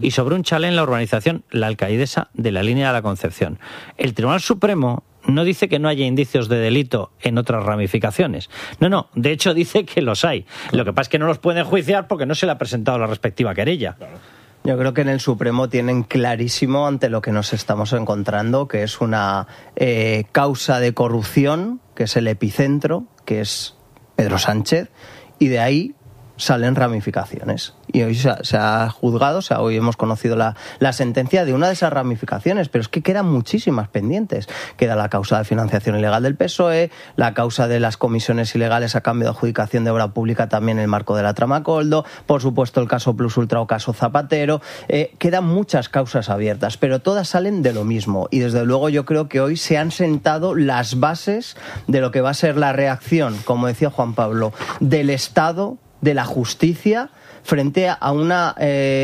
y sobre un chalet en la urbanización La Alcaidesa de la Línea de la Concepción. El Tribunal Supremo no dice que no haya indicios de delito en otras ramificaciones. No, de hecho dice que los hay. Lo que pasa es que no los pueden enjuiciar porque no se le ha presentado la respectiva querella. Yo creo que en el Supremo tienen clarísimo ante lo que nos estamos encontrando, que es una causa de corrupción, que es el epicentro, que es Pedro Sánchez, y de ahí salen ramificaciones. Y hoy se ha juzgado, hoy hemos conocido la sentencia de una de esas ramificaciones, pero es que quedan muchísimas pendientes. Queda la causa de financiación ilegal del PSOE, la causa de las comisiones ilegales a cambio de adjudicación de obra pública también en el marco de la trama Coldo, por supuesto el caso Plus Ultra o caso Zapatero. Quedan muchas causas abiertas, pero todas salen de lo mismo. Y desde luego yo creo que hoy se han sentado las bases de lo que va a ser la reacción, como decía Juan Pablo, del Estado, de la justicia, frente a una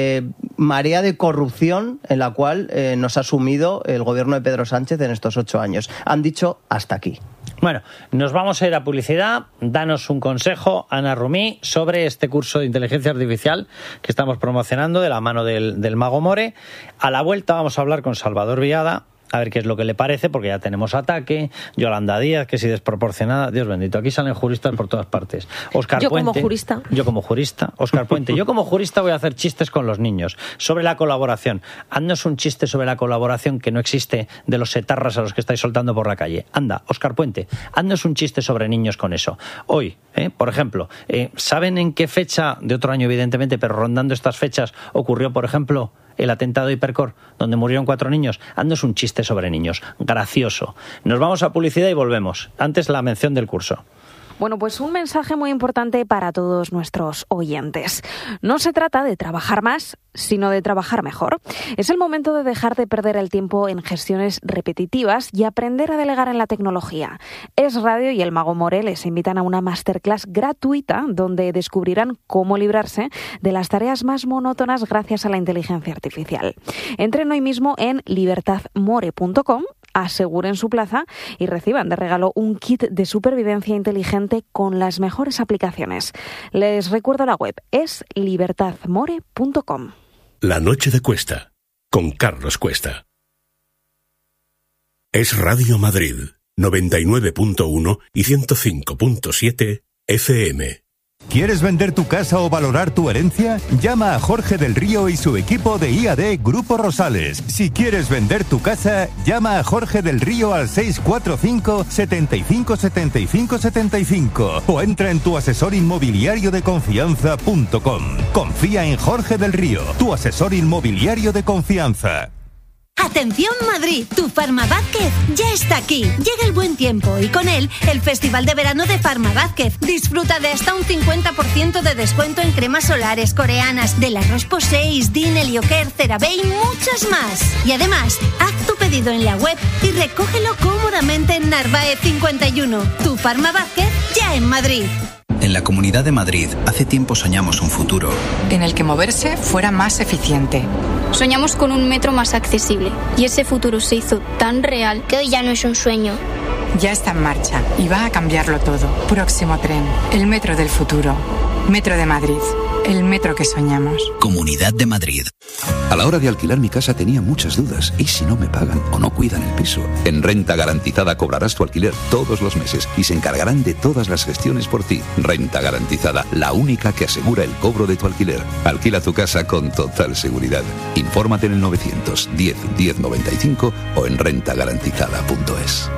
marea de corrupción en la cual nos ha sumido el gobierno de Pedro Sánchez en estos 8 años. Han dicho hasta aquí. Bueno, nos vamos a ir a publicidad. Danos un consejo, Ana Rumí, sobre este curso de inteligencia artificial que estamos promocionando de la mano del Mago More. A la vuelta vamos a hablar con Salvador Viada, a ver qué es lo que le parece, porque ya tenemos Ataque, Yolanda Díaz, que si desproporcionada, Dios bendito, aquí salen juristas por todas partes. Óscar Puente, yo como jurista, Óscar Puente, yo como jurista voy a hacer chistes con los niños sobre la colaboración. Haznos un chiste sobre la colaboración que no existe de los etarras a los que estáis soltando por la calle. Anda, Óscar Puente, haznos un chiste sobre niños con eso. Hoy, por ejemplo, ¿saben en qué fecha, de otro año evidentemente, pero rondando estas fechas, ocurrió, por ejemplo, el atentado de Hipercor, donde murieron 4 niños? Haznos un chiste sobre niños, gracioso. Nos vamos a publicidad y volvemos. Antes la mención del curso. Bueno, pues un mensaje muy importante para todos nuestros oyentes. No se trata de trabajar más, sino de trabajar mejor. Es el momento de dejar de perder el tiempo en gestiones repetitivas y aprender a delegar en la tecnología. Es Radio y el Mago More les invitan a una masterclass gratuita donde descubrirán cómo librarse de las tareas más monótonas gracias a la inteligencia artificial. Entren hoy mismo en libertadmore.com, aseguren su plaza y reciban de regalo un kit de supervivencia inteligente con las mejores aplicaciones. Les recuerdo la web, es libertadmore.com. La noche de Cuesta, con Carlos Cuesta. Es Radio Madrid, 99.1 y 105.7 FM. ¿Quieres vender tu casa o valorar tu herencia? Llama a Jorge del Río y su equipo de IAD Grupo Rosales. Si quieres vender tu casa, llama a Jorge del Río al 645 75 75 75 o entra en tuasesorinmobiliariodeconfianza.com. Confía en Jorge del Río, tu asesor inmobiliario de confianza. ¡Atención Madrid! Tu Farma Vázquez ya está aquí. Llega el buen tiempo y con él el Festival de Verano de Farma Vázquez. Disfruta de hasta un 50% de descuento en cremas solares coreanas, de la Roche-Posay, Dine, Helioker, CeraVe y muchas más. Y además, haz tu pedido en la web y recógelo cómodamente en Narváez 51. Tu Farma Vázquez ya en Madrid. En la Comunidad de Madrid, hace tiempo soñamos un futuro en el que moverse fuera más eficiente. Soñamos con un metro más accesible y ese futuro se hizo tan real que hoy ya no es un sueño. Ya está en marcha y va a cambiarlo todo. Próximo tren, el metro del futuro. Metro de Madrid, el metro que soñamos. Comunidad de Madrid. A la hora de alquilar mi casa tenía muchas dudas. ¿Y si no me pagan o no cuidan el piso? En Renta Garantizada cobrarás tu alquiler todos los meses y se encargarán de todas las gestiones por ti. Renta Garantizada, la única que asegura el cobro de tu alquiler. Alquila tu casa con total seguridad. Infórmate en el 910 1095 o en rentagarantizada.es.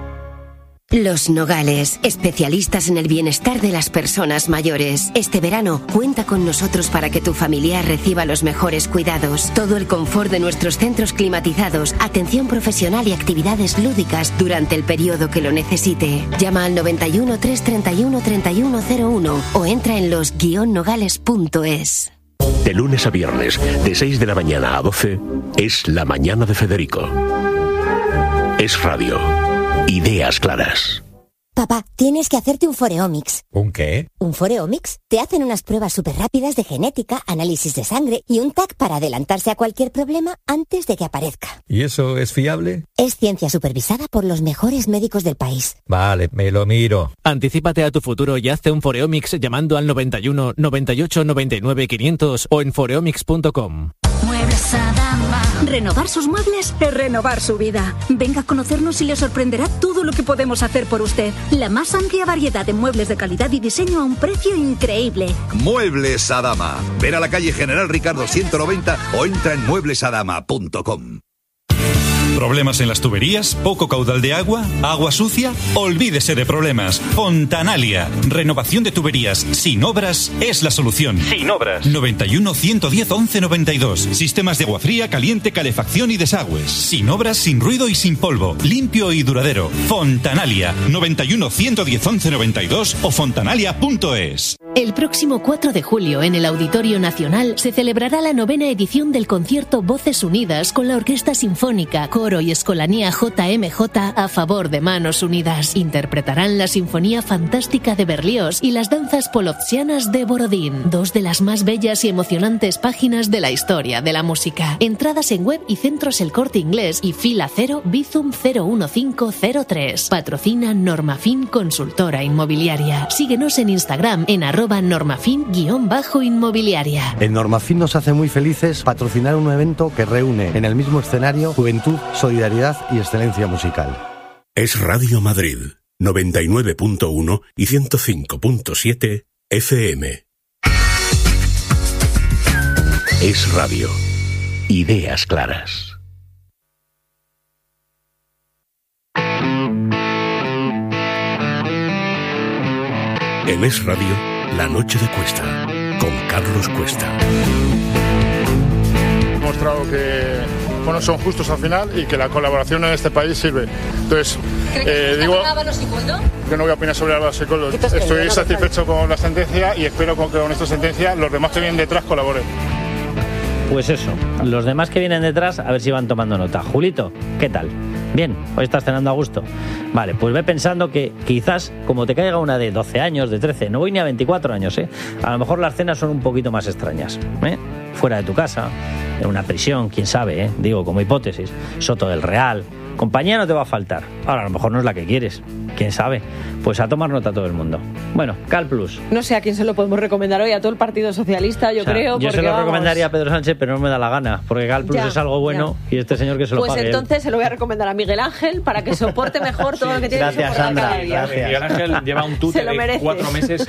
Los Nogales, especialistas en el bienestar de las personas mayores. Este verano, cuenta con nosotros para que tu familiar reciba los mejores cuidados. Todo el confort de nuestros centros climatizados, atención profesional y actividades lúdicas durante el periodo que lo necesite. Llama al 91 331 3101 o entra en los-nogales.es. De lunes a viernes, de 6 de la mañana a 12, es La Mañana de Federico. Es radio. Ideas claras. Papá, tienes que hacerte un Foreomics. ¿Un qué? Un Foreomics. Te hacen unas pruebas súper rápidas de genética, análisis de sangre y un TAC para adelantarse a cualquier problema antes de que aparezca. ¿Y eso es fiable? Es ciencia supervisada por los mejores médicos del país. Vale, me lo miro. Anticípate a tu futuro y hazte un Foreomics llamando al 91 98 99 500 o en foreomics.com. Muebles Muebles Adama. Renovar sus muebles es renovar su vida. Venga a conocernos y le sorprenderá todo lo que podemos hacer por usted. La más amplia variedad de muebles de calidad y diseño a un precio increíble. Muebles Adama. Ven a la calle General Ricardo 190 o entra en mueblesadama.com. ¿Problemas en las tuberías? ¿Poco caudal de agua? ¿Agua sucia? Olvídese de problemas. Fontanalia. Renovación de tuberías sin obras es la solución. Sin obras. 91 110 11 92. Sistemas de agua fría, caliente, calefacción y desagües. Sin obras, sin ruido y sin polvo. Limpio y duradero. Fontanalia. 91 110 11 92 o fontanalia.es. El próximo 4 de julio en el Auditorio Nacional se celebrará la 9ª edición del concierto Voces Unidas con la Orquesta Sinfónica, Coro y Escolanía JMJ a favor de Manos Unidas. Interpretarán la Sinfonía Fantástica de Berlioz y las danzas polovtsianas de Borodín, dos de las más bellas y emocionantes páginas de la historia de la música. Entradas en web y centros El Corte Inglés y Fila 0 Bizum 01503. Patrocina Normafin Consultora Inmobiliaria. Síguenos en Instagram en @normafin_inmobiliaria. En Normafin nos hace muy felices patrocinar un evento que reúne en el mismo escenario juventud, solidaridad y excelencia musical. Es Radio Madrid, 99.1 y 105.7 FM. Es Radio. Ideas claras. En Es Radio, La Noche de Cuesta, con Carlos Cuesta. He mostrado que son justos al final y que la colaboración en este país sirve. Entonces, digo que no voy a opinar sobre Álvaro Secolo. Estoy satisfecho con la sentencia y espero que con esta sentencia los demás que vienen detrás colaboren. Pues eso, los demás que vienen detrás a ver si van tomando nota. Julito, ¿qué tal? Bien, hoy estás cenando a gusto. Vale, pues ve pensando que quizás, como te caiga una de 12 años, de 13, no voy ni a 24 años, a lo mejor las cenas son un poquito más extrañas, fuera de tu casa, en una prisión, quién sabe, digo, como hipótesis, Soto del Real. Compañía no te va a faltar. Ahora, a lo mejor no es la que quieres, quién sabe. Pues a tomar nota todo el mundo. Bueno, Cal Plus. No sé a quién se lo podemos recomendar hoy, a todo el Partido Socialista, yo creo. Yo se lo recomendaría a Pedro Sánchez, pero no me da la gana, porque Cal Plus es algo bueno y este señor que se lo pague. Pues entonces se lo voy a recomendar a Miguel Ángel para que soporte mejor todo lo que tiene que soportar cada día. Miguel Ángel lleva un tute de 4 meses.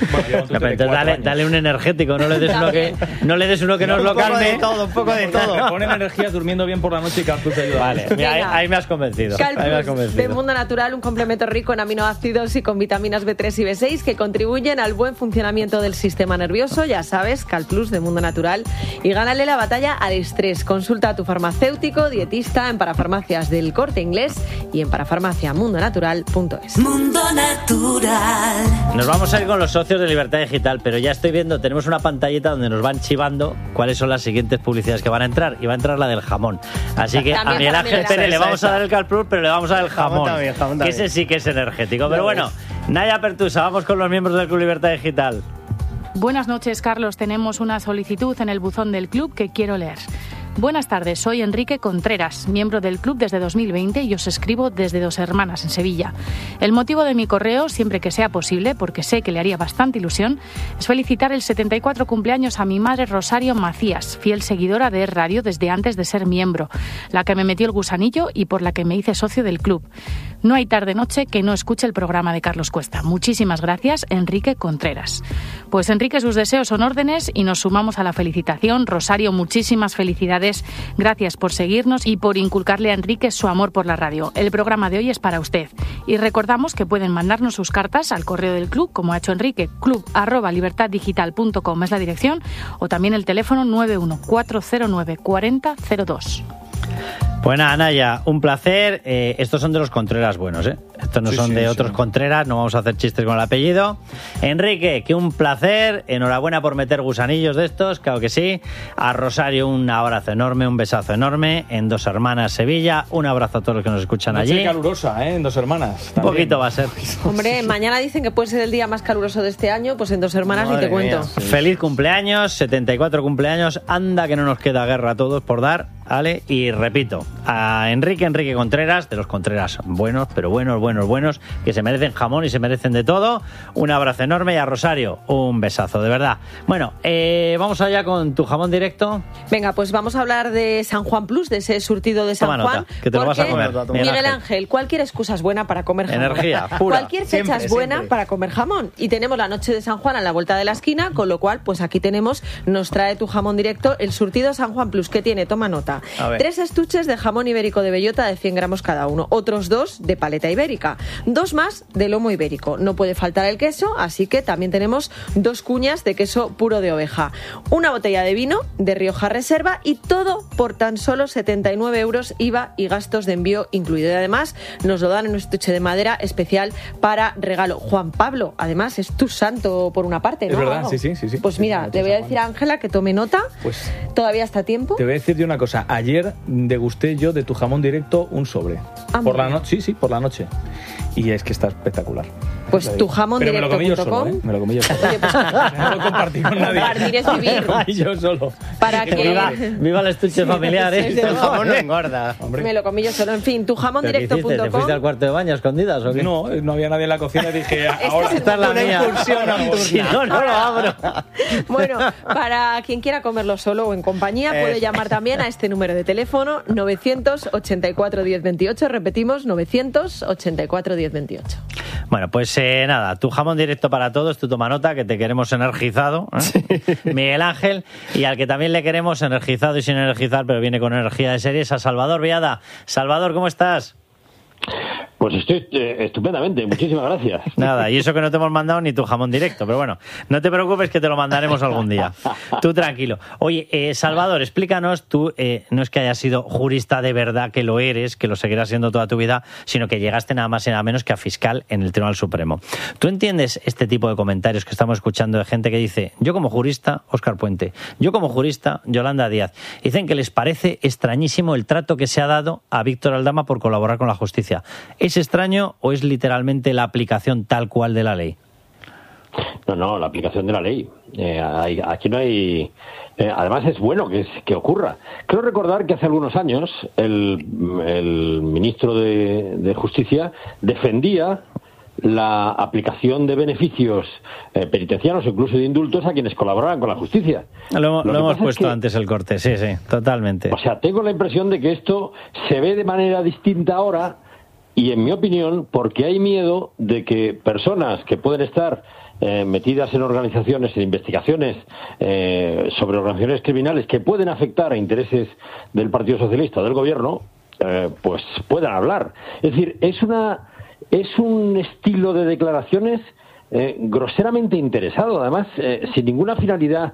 Dale un energético, no le des uno que nos lo calme. Un poco de todo. Ponen energías durmiendo bien por la noche y Cal Plus te ayuda. Vale, ahí me has convencido. Cal Plus de Mundo Natural, un complemento rico en aminoácidos y con vitaminas B3 y B6 que contribuyen al buen funcionamiento del sistema nervioso. Ya sabes, Cal Plus de Mundo Natural. Y gánale la batalla al estrés. Consulta a tu farmacéutico, dietista en Parafarmacias del Corte Inglés y en parafarmaciamundonatural.es. Mundo Natural. Nos vamos a ir con los socios de Libertad Digital, pero ya estoy viendo, tenemos una pantallita donde nos van chivando cuáles son las siguientes publicidades que van a entrar. Y va a entrar la del jamón. Así que a Miguel Ángel Pérez le vamos a dar el Cal Plus, pero le vamos a dar el jamón. Jamón que ese sí que es energético. Pero bueno, Naya Pertusa, vamos con los miembros del Club Libertad Digital. Buenas noches, Carlos. Tenemos una solicitud en el buzón del club que quiero leer. Buenas tardes, soy Enrique Contreras, miembro del club desde 2020 y os escribo desde Dos Hermanas, en Sevilla. El motivo de mi correo, siempre que sea posible, porque sé que le haría bastante ilusión, es felicitar el 74 cumpleaños a mi madre Rosario Macías, fiel seguidora de Radio desde antes de ser miembro, la que me metió el gusanillo y por la que me hice socio del club. No hay tarde-noche que no escuche el programa de Carlos Cuesta. Muchísimas gracias, Enrique Contreras. Pues Enrique, sus deseos son órdenes y nos sumamos a la felicitación. Rosario, muchísimas felicidades. Gracias por seguirnos y por inculcarle a Enrique su amor por la radio. El programa de hoy es para usted. Y recordamos que pueden mandarnos sus cartas al correo del club, como ha hecho Enrique, club@libertaddigital.com es la dirección, o también el teléfono 914094002. Bueno, Anaya, un placer. Estos son de los Contreras buenos, Estos no son de otros Contreras, no vamos a hacer chistes con el apellido. Enrique, que un placer. Enhorabuena por meter gusanillos de estos, claro que sí. A Rosario, un abrazo enorme, un besazo enorme. En Dos Hermanas, Sevilla, un abrazo a todos los que nos escuchan allí. Noche calurosa, en Dos Hermanas. Un poquito va a ser. Hombre, mañana dicen que puede ser el día más caluroso de este año, pues en Dos Hermanas ni te cuento. Feliz cumpleaños, 74 cumpleaños. Anda que no nos queda guerra a todos por dar, ¿vale? Y repito, a Enrique Contreras, de los Contreras buenos, pero buenos, buenos, que se merecen jamón y se merecen de todo. Un abrazo enorme y a Rosario, un besazo, de verdad. Bueno, vamos allá con tu jamón directo. Venga, pues vamos a hablar de San Juan Plus, de ese surtido de San Toma Juan. nota, que te lo vas a comer. Miguel Ángel, cualquier excusa es buena para comer jamón. Energía pura. Cualquier fecha es buena para comer jamón. Y tenemos la noche de San Juan a la vuelta de la esquina, con lo cual, pues aquí nos trae tu jamón directo, el surtido San Juan Plus, que tiene, toma nota, 3 estuches de jamón ibérico de bellota de 100 gramos cada uno, otros 2 de paleta ibérica, 2 más de lomo ibérico. No puede faltar el queso, así que también tenemos 2 cuñas de queso puro de oveja, una botella de vino de Rioja Reserva, y todo por tan solo 79 euros, IVA y gastos de envío incluido. Y además nos lo dan en un estuche de madera especial para regalo. Juan Pablo, además es tu santo por una parte, ¿no? Es verdad, sí. Pues mira, le voy a decir a Ángela que tome nota. Pues todavía está a tiempo. Te voy a decir de una cosa. Ayer degusté yo de tu jamón directo un sobre. Por la noche, sí, por la noche. Y es que está espectacular. Pues tu jamón Pero directo. Me lo comí yo solo, ¿eh? Me lo comí yo solo. Oye, pues, no lo compartí con nadie. Compartir es vivir. Yo solo. Para que... Viva el estuche familiar, ¿eh? El jamón no engorda. Hombre. Me lo comí yo solo. En fin, tu jamondirecto.com. ¿Te fuiste al cuarto de baño a escondidas o qué? No había nadie en la cocina y dije, ahora esta es la mía. Si no lo abro. Bueno, para quien quiera comerlo solo o en compañía, puede llamar también a este número de teléfono, 984 1028. Repetimos, 984 1028. Bueno, pues nada, tu jamón directo para todos, tu toma nota, que te queremos energizado, ¿eh? Miguel Ángel, y al que también le queremos energizado y sin energizar, pero viene con energía de series, a Salvador Viada. Salvador, ¿cómo estás? Pues estoy estupendamente, muchísimas gracias. Nada, y eso que no te hemos mandado ni tu jamón directo, pero bueno, no te preocupes que te lo mandaremos algún día. Tú tranquilo. Oye, Salvador, explícanos, tú no es que hayas sido jurista de verdad, que lo eres, que lo seguirás siendo toda tu vida, sino que llegaste nada más y nada menos que a fiscal en el Tribunal Supremo. ¿Tú entiendes este tipo de comentarios que estamos escuchando de gente que dice, yo como jurista, Óscar Puente, yo como jurista, Yolanda Díaz? Dicen que les parece extrañísimo el trato que se ha dado a Víctor Aldama por colaborar con la justicia. ¿Es extraño o es literalmente la aplicación tal cual de la ley? No, la aplicación de la ley. Aquí no hay... además es bueno que ocurra. Creo recordar que hace algunos años el ministro de Justicia defendía la aplicación de beneficios penitenciarios, incluso de indultos, a quienes colaboraran con la justicia. Lo hemos puesto antes el corte, sí, totalmente. O sea, tengo la impresión de que esto se ve de manera distinta ahora. Y en mi opinión, porque hay miedo de que personas que pueden estar metidas en organizaciones, en investigaciones sobre organizaciones criminales que pueden afectar a intereses del Partido Socialista o del Gobierno, pues puedan hablar. Es decir, es un estilo de declaraciones groseramente interesado, además, sin ninguna finalidad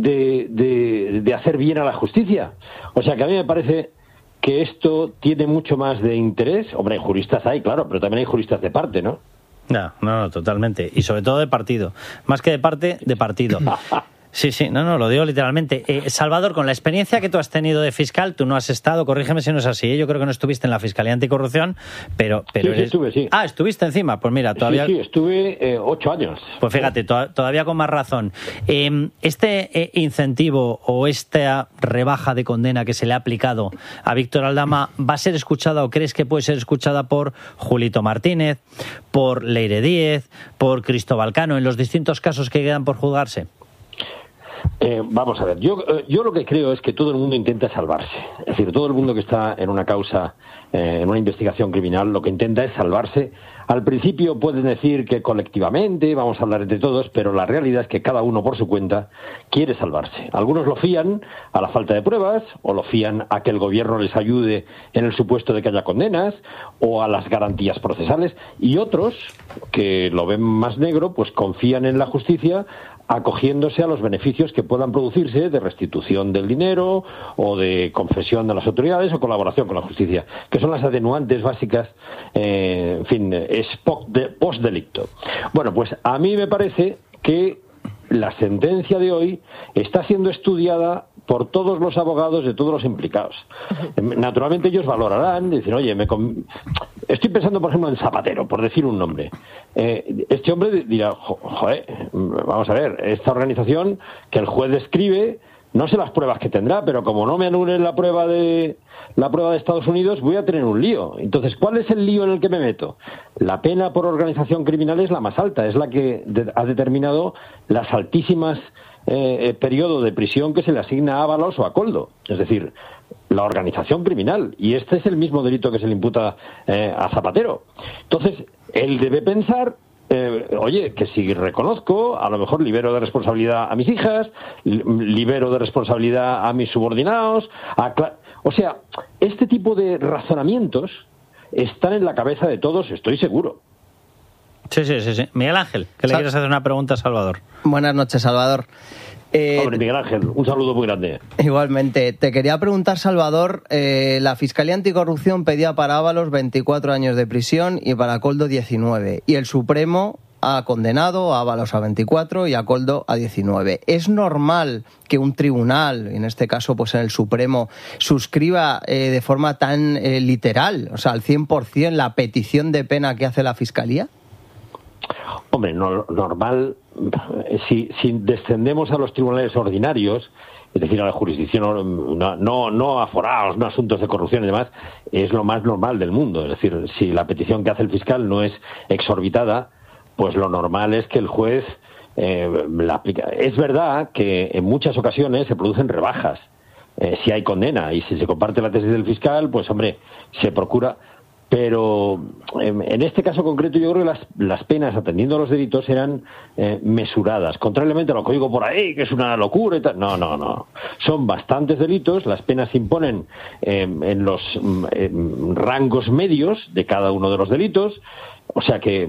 de hacer bien a la justicia. O sea que a mí me parece que esto tiene mucho más de interés. Hombre, juristas hay, claro, pero también hay juristas de parte, ¿no? No, totalmente. Y sobre todo de partido. Más que de parte, de partido. Sí, no, lo digo literalmente. Salvador, con la experiencia que tú has tenido de fiscal, tú no has estado, corrígeme si no es así, ¿eh? Yo creo que no estuviste en la Fiscalía Anticorrupción, pero sí, estuve, sí. Ah, estuviste encima, pues mira, todavía... Sí, estuve 8 años. Pues fíjate, todavía con más razón. Este incentivo o esta rebaja de condena que se le ha aplicado a Víctor Aldama, ¿va a ser escuchada o crees que puede ser escuchada por Julito Martínez, por Leire Díez, por Cristóbal Cano, en los distintos casos que quedan por juzgarse? Vamos a ver, yo lo que creo es que todo el mundo intenta salvarse. Es decir, todo el mundo que está en una causa, en una investigación criminal, lo que intenta es salvarse. Al principio pueden decir que colectivamente vamos a hablar entre todos, pero la realidad es que cada uno por su cuenta quiere salvarse. Algunos lo fían a la falta de pruebas, o lo fían a que el gobierno les ayude en el supuesto de que haya condenas, o a las garantías procesales, y otros, que lo ven más negro, pues confían en la justicia, acogiéndose a los beneficios que puedan producirse de restitución del dinero o de confesión de las autoridades o colaboración con la justicia, que son las atenuantes básicas, en fin, es post-delicto. Bueno, pues a mí me parece que la sentencia de hoy está siendo estudiada por todos los abogados de todos los implicados. Naturalmente ellos valorarán, dicen, oye, estoy pensando, por ejemplo, en Zapatero, por decir un nombre. Este hombre dirá, joder, vamos a ver, esta organización que el juez describe no sé las pruebas que tendrá, pero como no me anulen la prueba de Estados Unidos, voy a tener un lío. Entonces, ¿cuál es el lío en el que me meto? La pena por organización criminal es la más alta, es la que ha determinado las altísimas periodo de prisión que se le asigna a Ábalos o a Koldo. Es decir, la organización criminal. Y este es el mismo delito que se le imputa a Zapatero. Entonces, él debe pensar, oye, que si reconozco, a lo mejor libero de responsabilidad a mis hijas, libero de responsabilidad a mis subordinados. O sea, este tipo de razonamientos están en la cabeza de todos, estoy seguro. Sí. Miguel Ángel, que le quieres hacer una pregunta a Salvador. Buenas noches, Salvador. Hombre, Miguel Ángel, un saludo muy grande. Igualmente. Te quería preguntar, Salvador, la Fiscalía Anticorrupción pedía para Ábalos 24 años de prisión y para Koldo 19. Y el Supremo ha condenado a Ábalos a 24 y a Koldo a 19. ¿Es normal que un tribunal, en este caso pues en el Supremo, suscriba de forma tan literal, o sea, al 100%, la petición de pena que hace la Fiscalía? Hombre, normal, si descendemos a los tribunales ordinarios, es decir, a la jurisdicción, no aforados, no asuntos de corrupción y demás, es lo más normal del mundo. Es decir, si la petición que hace el fiscal no es exorbitada, pues lo normal es que el juez la aplique. Es verdad que en muchas ocasiones se producen rebajas si hay condena, y si se comparte la tesis del fiscal, pues hombre, se procura. Pero en este caso concreto yo creo que las penas, atendiendo a los delitos, eran mesuradas. Contrariamente a lo que digo por ahí, que es una locura y tal. No. Son bastantes delitos, las penas se imponen en los rangos medios de cada uno de los delitos. O sea que,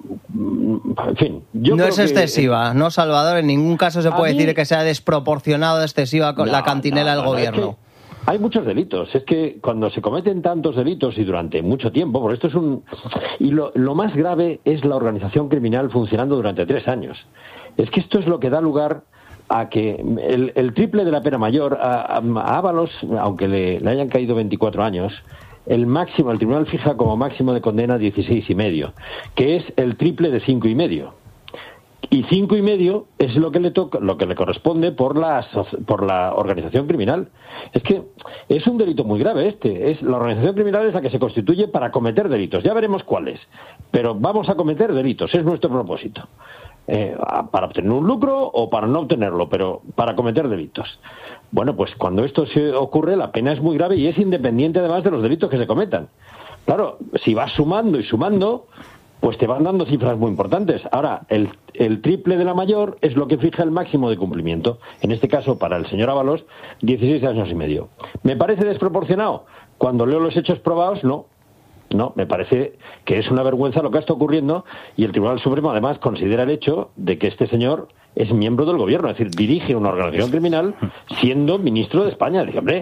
en fin... No es excesiva, ¿no, Salvador? En ningún caso se puede decir que sea desproporcionado, excesiva la cantinela del gobierno. Hay muchos delitos. Es que cuando se cometen tantos delitos y durante mucho tiempo, porque esto es y lo más grave es la organización criminal funcionando durante 3 años. Es que esto es lo que da lugar a que el triple de la pena mayor a Ábalos, aunque le hayan caído 24 años, el tribunal fija como máximo de condena 16,5, que es el triple de 5,5. Y 5,5 es lo que le corresponde por la organización criminal. Es que es un delito muy grave la organización criminal es la que se constituye para cometer delitos. Ya veremos cuáles, pero vamos a cometer delitos, es nuestro propósito. Para obtener un lucro o para no obtenerlo, pero para cometer delitos. Bueno, pues cuando esto se ocurre, la pena es muy grave y es independiente además de los delitos que se cometan. Claro, si vas sumando y sumando, pues te van dando cifras muy importantes. Ahora, el triple de la mayor es lo que fija el máximo de cumplimiento. En este caso, para el señor Ábalos, 16 años y medio. ¿Me parece desproporcionado? Cuando leo los hechos probados, no. No, me parece que es una vergüenza lo que está ocurriendo, y el Tribunal Supremo además considera el hecho de que este señor es miembro del gobierno, es decir, dirige una organización criminal siendo ministro de España. Dije, hombre,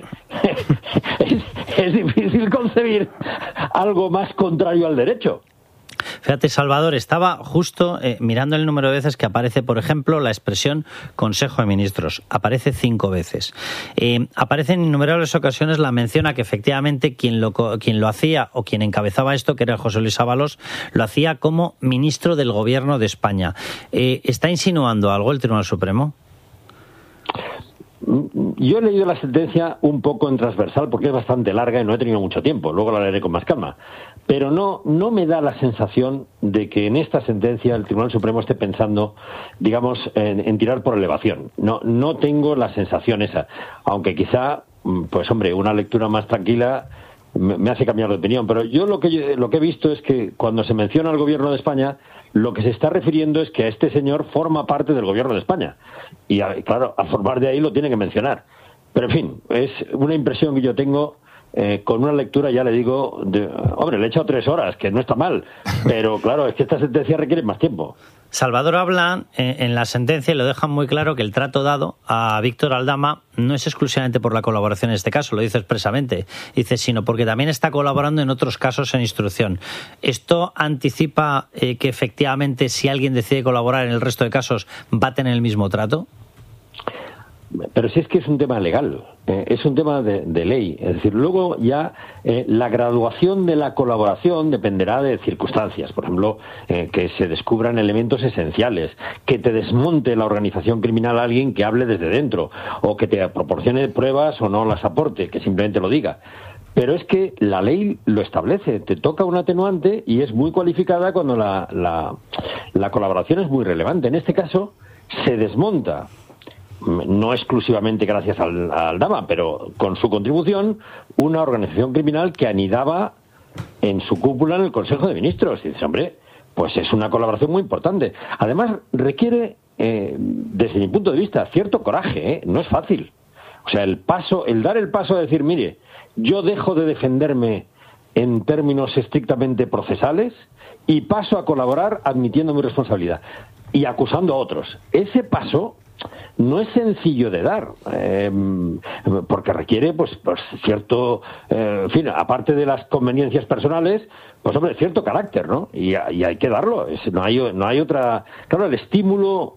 es difícil concebir algo más contrario al derecho. Fíjate, Salvador, estaba justo mirando el número de veces que aparece, por ejemplo, la expresión Consejo de Ministros. Aparece 5 veces. Aparece en innumerables ocasiones la mención a que efectivamente quien lo hacía o quien encabezaba esto, que era José Luis Ábalos, lo hacía como ministro del Gobierno de España. ¿Está insinuando algo el Tribunal Supremo? Yo he leído la sentencia un poco en transversal porque es bastante larga y no he tenido mucho tiempo. Luego la leeré con más calma. Pero no me da la sensación de que en esta sentencia el Tribunal Supremo esté pensando, digamos, en tirar por elevación. No tengo la sensación esa. Aunque quizá, pues hombre, una lectura más tranquila me hace cambiar de opinión. Pero yo lo que he visto es que cuando se menciona al Gobierno de España, lo que se está refiriendo es que a este señor forma parte del Gobierno de España. Y claro, al formar de ahí lo tiene que mencionar. Pero en fin, es una impresión que yo tengo. Con una lectura, ya le digo, hombre, le he echado 3 horas, que no está mal, pero claro, es que esta sentencia requiere más tiempo. Salvador habla en la sentencia y lo deja muy claro que el trato dado a Víctor Aldama no es exclusivamente por la colaboración en este caso, lo dice expresamente, dice, sino porque también está colaborando en otros casos en instrucción. ¿Esto anticipa que efectivamente si alguien decide colaborar en el resto de casos va a tener el mismo trato? Pero si es que es un tema legal, es un tema de ley. Es decir, luego ya la graduación de la colaboración dependerá de circunstancias. Por ejemplo, que se descubran elementos esenciales, que te desmonte la organización criminal a alguien que hable desde dentro, o que te proporcione pruebas o no las aporte, que simplemente lo diga. Pero es que la ley lo establece, te toca un atenuante y es muy cualificada cuando la colaboración es muy relevante. En este caso, se desmonta, no exclusivamente gracias al Aldama, pero con su contribución, una organización criminal que anidaba en su cúpula en el Consejo de Ministros. Y dices, hombre, pues es una colaboración muy importante. Además, requiere, desde mi punto de vista, cierto coraje, no es fácil. O sea, el dar el paso de decir, mire, yo dejo de defenderme en términos estrictamente procesales y paso a colaborar admitiendo mi responsabilidad y acusando a otros. Ese paso no es sencillo de dar, porque requiere pues cierto, en fin, aparte de las conveniencias personales, pues hombre, cierto carácter, ¿no? Y hay que darlo. No hay otra. Claro, el estímulo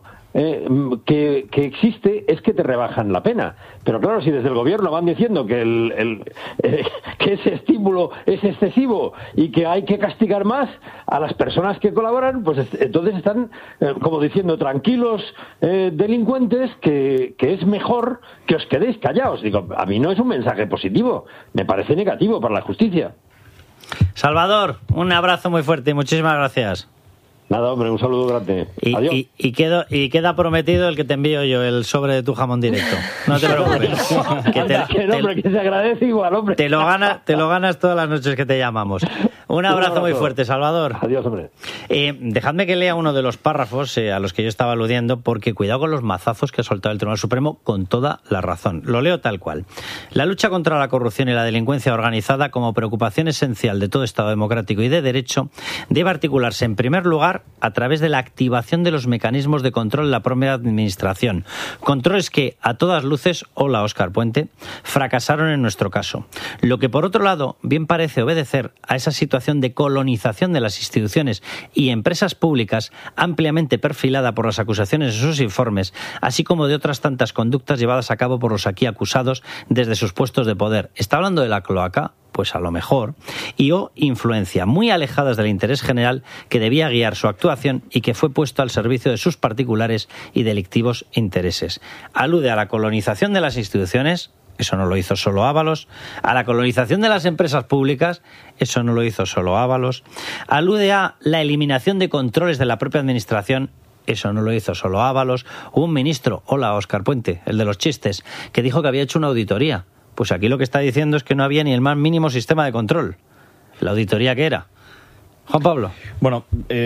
que existe es que te rebajan la pena, pero claro, si desde el gobierno van diciendo que que ese estímulo es excesivo y que hay que castigar más a las personas que colaboran, pues entonces están como diciendo, tranquilos, delincuentes, que es mejor que os quedéis callados. Digo, a mí no es un mensaje positivo, me parece negativo para la justicia. Salvador, un abrazo muy fuerte y muchísimas gracias. Nada, hombre, un saludo grande. Adiós. Y queda prometido el que te envío yo, el sobre de tu jamón directo. No te preocupes. Que se agradece igual, hombre. Te lo ganas todas las noches que te llamamos. Un abrazo muy fuerte, Salvador. Adiós, hombre. Dejadme que lea uno de los párrafos a los que yo estaba aludiendo, porque cuidado con los mazazos que ha soltado el Tribunal Supremo con toda la razón. Lo leo tal cual. La lucha contra la corrupción y la delincuencia organizada, como preocupación esencial de todo Estado democrático y de derecho, debe articularse en primer lugar a través de la activación de los mecanismos de control de la propia administración. Controles que, a todas luces, hola Óscar Puente, fracasaron en nuestro caso. Lo que, por otro lado, bien parece obedecer a esa situación de colonización de las instituciones y empresas públicas ampliamente perfilada por las acusaciones de sus informes, así como de otras tantas conductas llevadas a cabo por los aquí acusados desde sus puestos de poder. ¿Está hablando de la cloaca? Pues a lo mejor, y o influencia muy alejadas del interés general que debía guiar su actuación y que fue puesto al servicio de sus particulares y delictivos intereses. Alude a la colonización de las instituciones, eso no lo hizo solo Ábalos, a la colonización de las empresas públicas, eso no lo hizo solo Ábalos, alude a la eliminación de controles de la propia administración, eso no lo hizo solo Ábalos. Hubo un ministro, hola Óscar Puente, el de los chistes, que dijo que había hecho una auditoría. Pues aquí lo que está diciendo es que no había ni el más mínimo sistema de control. ¿La auditoría qué era? Juan Pablo. Bueno,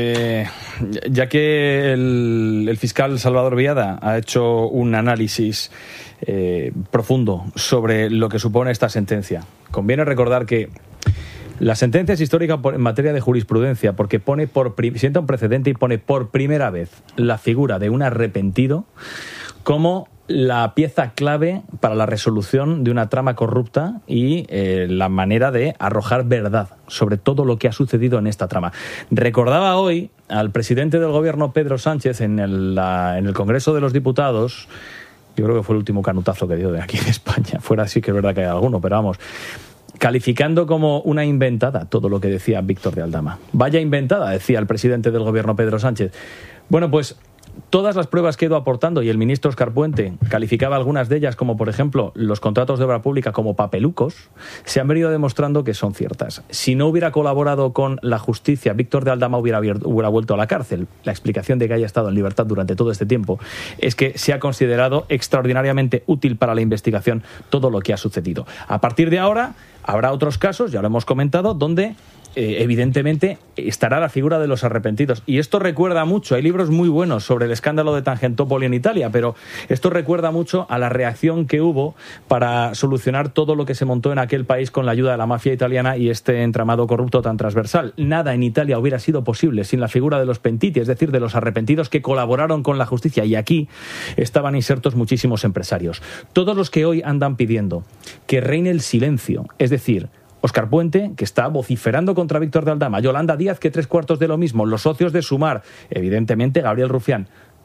ya que el fiscal Salvador Biada ha hecho un análisis profundo sobre lo que supone esta sentencia, conviene recordar que la sentencia es histórica en materia de jurisprudencia porque sienta un precedente y pone por primera vez la figura de un arrepentido como la pieza clave para la resolución de una trama corrupta y la manera de arrojar verdad sobre todo lo que ha sucedido en esta trama. Recordaba hoy al presidente del gobierno, Pedro Sánchez, en el Congreso de los Diputados, yo creo que fue el último canutazo que dio de aquí de España, fuera sí que es verdad que hay alguno, pero vamos, calificando como una inventada todo lo que decía Víctor de Aldama. Vaya inventada, decía el presidente del gobierno, Pedro Sánchez. Bueno, pues todas las pruebas que he ido aportando, y el ministro Óscar Puente calificaba algunas de ellas, como por ejemplo los contratos de obra pública como papelucos, se han venido demostrando que son ciertas. Si no hubiera colaborado con la justicia, Víctor de Aldama hubiera vuelto a la cárcel. La explicación de que haya estado en libertad durante todo este tiempo es que se ha considerado extraordinariamente útil para la investigación todo lo que ha sucedido. A partir de ahora habrá otros casos, ya lo hemos comentado, donde evidentemente estará la figura de los arrepentidos. Y esto recuerda mucho, hay libros muy buenos sobre el escándalo de Tangentopoli en Italia, pero esto recuerda mucho a la reacción que hubo para solucionar todo lo que se montó en aquel país con la ayuda de la mafia italiana y este entramado corrupto tan transversal. Nada en Italia hubiera sido posible sin la figura de los pentiti, es decir, de los arrepentidos que colaboraron con la justicia, y aquí estaban insertos muchísimos empresarios. Todos los que hoy andan pidiendo que reine el silencio, es decir, Óscar Puente, que está vociferando contra Víctor de Aldama, Yolanda Díaz, que 3/4 de lo mismo, los socios de Sumar, evidentemente Gabriel Rufián.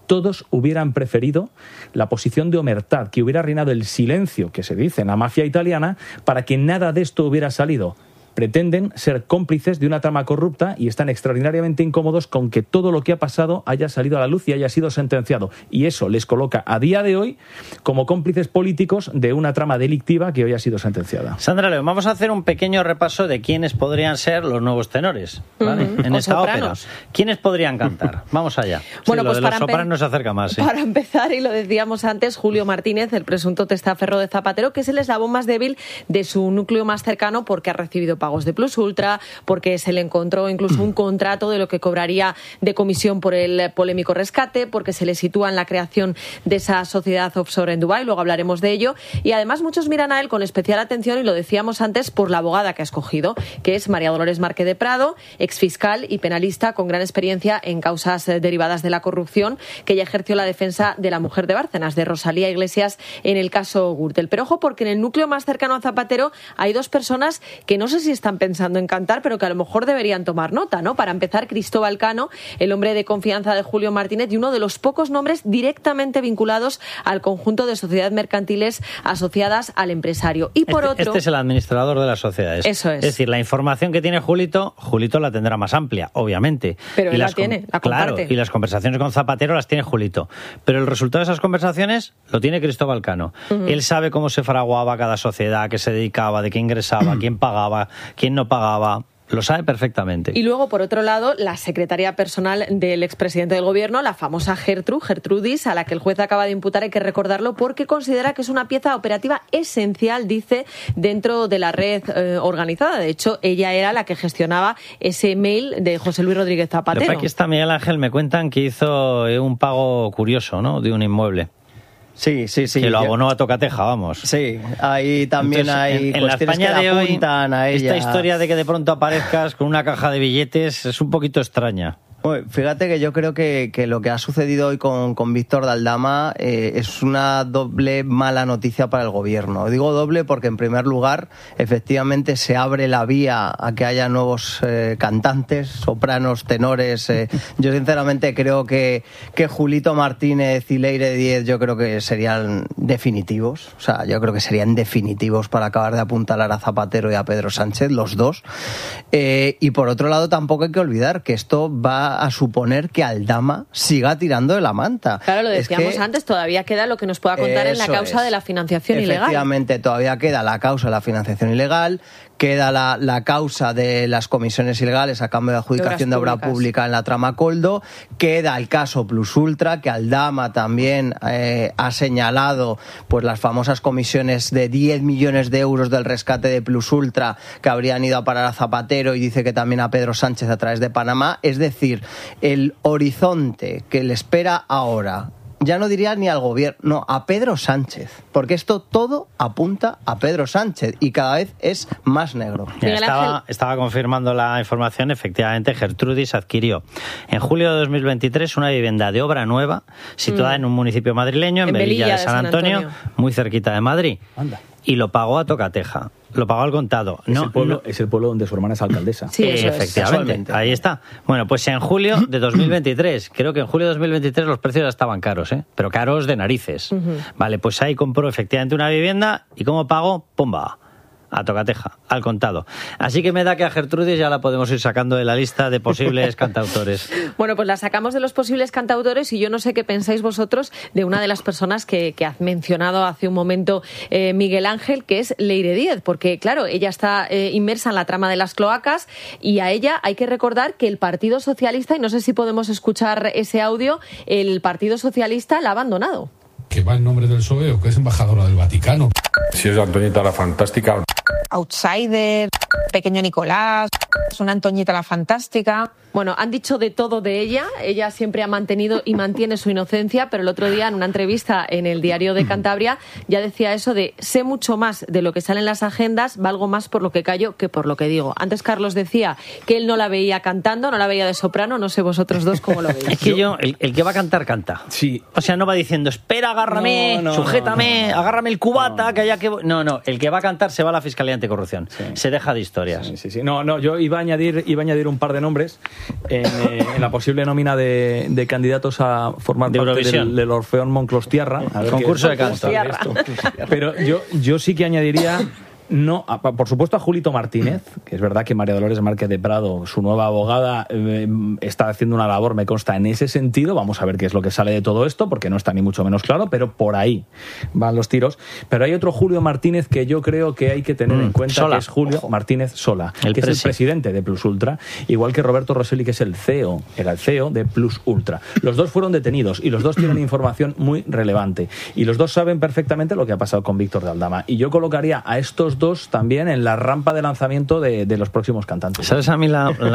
todos hubieran preferido la posición de omertad, que hubiera reinado el silencio que se dice en la mafia italiana para que nada de esto hubiera salido. Pretenden ser cómplices de una trama corrupta y están extraordinariamente incómodos con que todo lo que ha pasado haya salido a la luz y haya sido sentenciado. Y eso les coloca a día de hoy como cómplices políticos de una trama delictiva que hoy ha sido sentenciada. Sandra León, vamos a hacer un pequeño repaso de quiénes podrían ser los nuevos tenores, ¿vale? En esta ópera. ¿Quiénes podrían cantar? Vamos allá. Bueno, sí, pues lo de los sopranos se acerca más. ¿Sí? Para empezar, y lo decíamos antes, Julio Martínez, el presunto testaferro de Zapatero, que es el eslabón más débil de su núcleo más cercano porque ha recibido pagos de Plus Ultra, porque se le encontró incluso un contrato de lo que cobraría de comisión por el polémico rescate, porque se le sitúa en la creación de esa sociedad offshore en Dubái, luego hablaremos de ello, y además muchos miran a él con especial atención, y lo decíamos antes, por la abogada que ha escogido, que es María Dolores Márquez de Prado, exfiscal y penalista con gran experiencia en causas derivadas de la corrupción, que ya ejerció la defensa de la mujer de Bárcenas, de Rosalía Iglesias, en el caso Gürtel. Pero ojo, porque en el núcleo más cercano a Zapatero hay dos personas que no sé si están pensando en cantar, pero que a lo mejor deberían tomar nota, ¿no? Para empezar, Cristóbal Cano, el hombre de confianza de Julio Martínez y uno de los pocos nombres directamente vinculados al conjunto de sociedades mercantiles asociadas al empresario. Y por otro... Este es el administrador de las sociedades. Eso es. Es decir, la información que tiene Julito la tendrá más amplia, obviamente. Pero él la tiene, la comparte. Claro, y las conversaciones con Zapatero las tiene Julito. Pero el resultado de esas conversaciones lo tiene Cristóbal Cano. Él sabe cómo se fraguaba cada sociedad, a qué se dedicaba, de qué ingresaba, quién pagaba, quién no pagaba. Lo sabe perfectamente. Y luego, por otro lado, la secretaria personal del expresidente del gobierno, la famosa Gertrudis, a la que el juez acaba de imputar, hay que recordarlo, porque considera que es una pieza operativa esencial, dice, dentro de la red organizada. De hecho, ella era la que gestionaba ese mail de José Luis Rodríguez Zapatero. Aquí está Miguel Ángel, me cuentan que hizo un pago curioso, ¿no?, de un inmueble. Sí. Que lo abonó a tocateja, vamos. Sí, ahí también. Entonces, hay en la España que de hoy, a ella. Esta historia de que de pronto aparezcas con una caja de billetes es un poquito extraña. Bueno, fíjate que yo creo que lo que ha sucedido hoy con Víctor de Aldama es una doble mala noticia para el gobierno. Digo doble porque, en primer lugar, efectivamente se abre la vía a que haya nuevos cantantes, sopranos, tenores. Yo sinceramente creo que Julito Martínez y Leire Díez yo creo que serían definitivos. O sea, yo creo que serían definitivos para acabar de apuntalar a Zapatero y a Pedro Sánchez, los dos. Y por otro lado, tampoco hay que olvidar que esto va a suponer que Aldama siga tirando de la manta. Claro, lo decíamos antes, todavía queda lo que nos pueda contar en la causa de la financiación ilegal. Efectivamente, todavía queda la causa de la financiación ilegal, queda la causa de las comisiones ilegales a cambio de adjudicación de obra pública en la trama Coldo, queda el caso Plus Ultra, que Aldama también ha señalado pues las famosas comisiones de 10 millones de euros del rescate de Plus Ultra que habrían ido a parar a Zapatero, y dice que también a Pedro Sánchez a través de Panamá. Es decir, el horizonte que le espera ahora, ya no diría ni al gobierno, no, a Pedro Sánchez, porque esto todo apunta a Pedro Sánchez y cada vez es más negro. Estaba confirmando la información. Efectivamente, Gertrudis adquirió en julio de 2023 una vivienda de obra nueva situada en un municipio madrileño, en Velilla de San Antonio, muy cerquita de Madrid. Anda. Y lo pagó a tocateja. Lo pagó al contado. Es el pueblo donde su hermana es alcaldesa. Sí, efectivamente. Ahí está. Bueno, pues en julio de 2023, creo que en julio de 2023 los precios ya estaban caros, pero caros de narices. Vale, pues ahí compró efectivamente una vivienda y ¿cómo pagó? ¡Pumba! A tocateja, al contado. Así que me da que a Gertrudis ya la podemos ir sacando de la lista de posibles cantautores. Bueno, pues la sacamos de los posibles cantautores, y yo no sé qué pensáis vosotros de una de las personas que has mencionado hace un momento, Miguel Ángel, que es Leire Díez, porque claro, ella está inmersa en la trama de las cloacas, y a ella hay que recordar que el Partido Socialista, y no sé si podemos escuchar ese audio, el Partido Socialista la ha abandonado. Que va en nombre del PSOE o que es embajadora del Vaticano. Si es Antoñita la Fantástica. Outsider, Pequeño Nicolás, una Antoñita la Fantástica. Bueno, han dicho de todo de ella. Ella siempre ha mantenido y mantiene su inocencia, pero el otro día en una entrevista en el Diario de Cantabria ya decía eso de: sé mucho más de lo que sale en las agendas, valgo más por lo que callo que por lo que digo. Antes Carlos decía que él no la veía cantando, no la veía de soprano, no sé vosotros dos cómo lo veis. Es que el que va a cantar, canta. Sí. O sea, no va diciendo, espera, agárrame, sujétame, agárrame el cubata, que haya que... No, el que va a cantar se va a la Fiscalía Anticorrupción. Sí. Se deja de historia. historias. Sí. No, yo iba a añadir un par de nombres en la posible nómina de candidatos a formar parte del Orfeón Monclostiarra. Concurso de canto. Pero yo sí que añadiría... No, por supuesto a Julito Martínez, que es verdad que María Dolores Márquez de Prado, su nueva abogada, está haciendo una labor, me consta, en ese sentido. Vamos a ver qué es lo que sale de todo esto, porque no está ni mucho menos claro, pero por ahí van los tiros. Pero hay otro Julio Martínez que yo creo que hay que tener en cuenta, que es Julio Martínez Sola, que es el presidente de Plus Ultra, igual que Roberto Rosselli, que es era el CEO de Plus Ultra. Los dos fueron detenidos y los dos tienen información muy relevante. Y los dos saben perfectamente lo que ha pasado con Víctor de Aldama. Y yo colocaría a estos dos también en la rampa de lanzamiento de los próximos cantantes. ¿Sabes a mí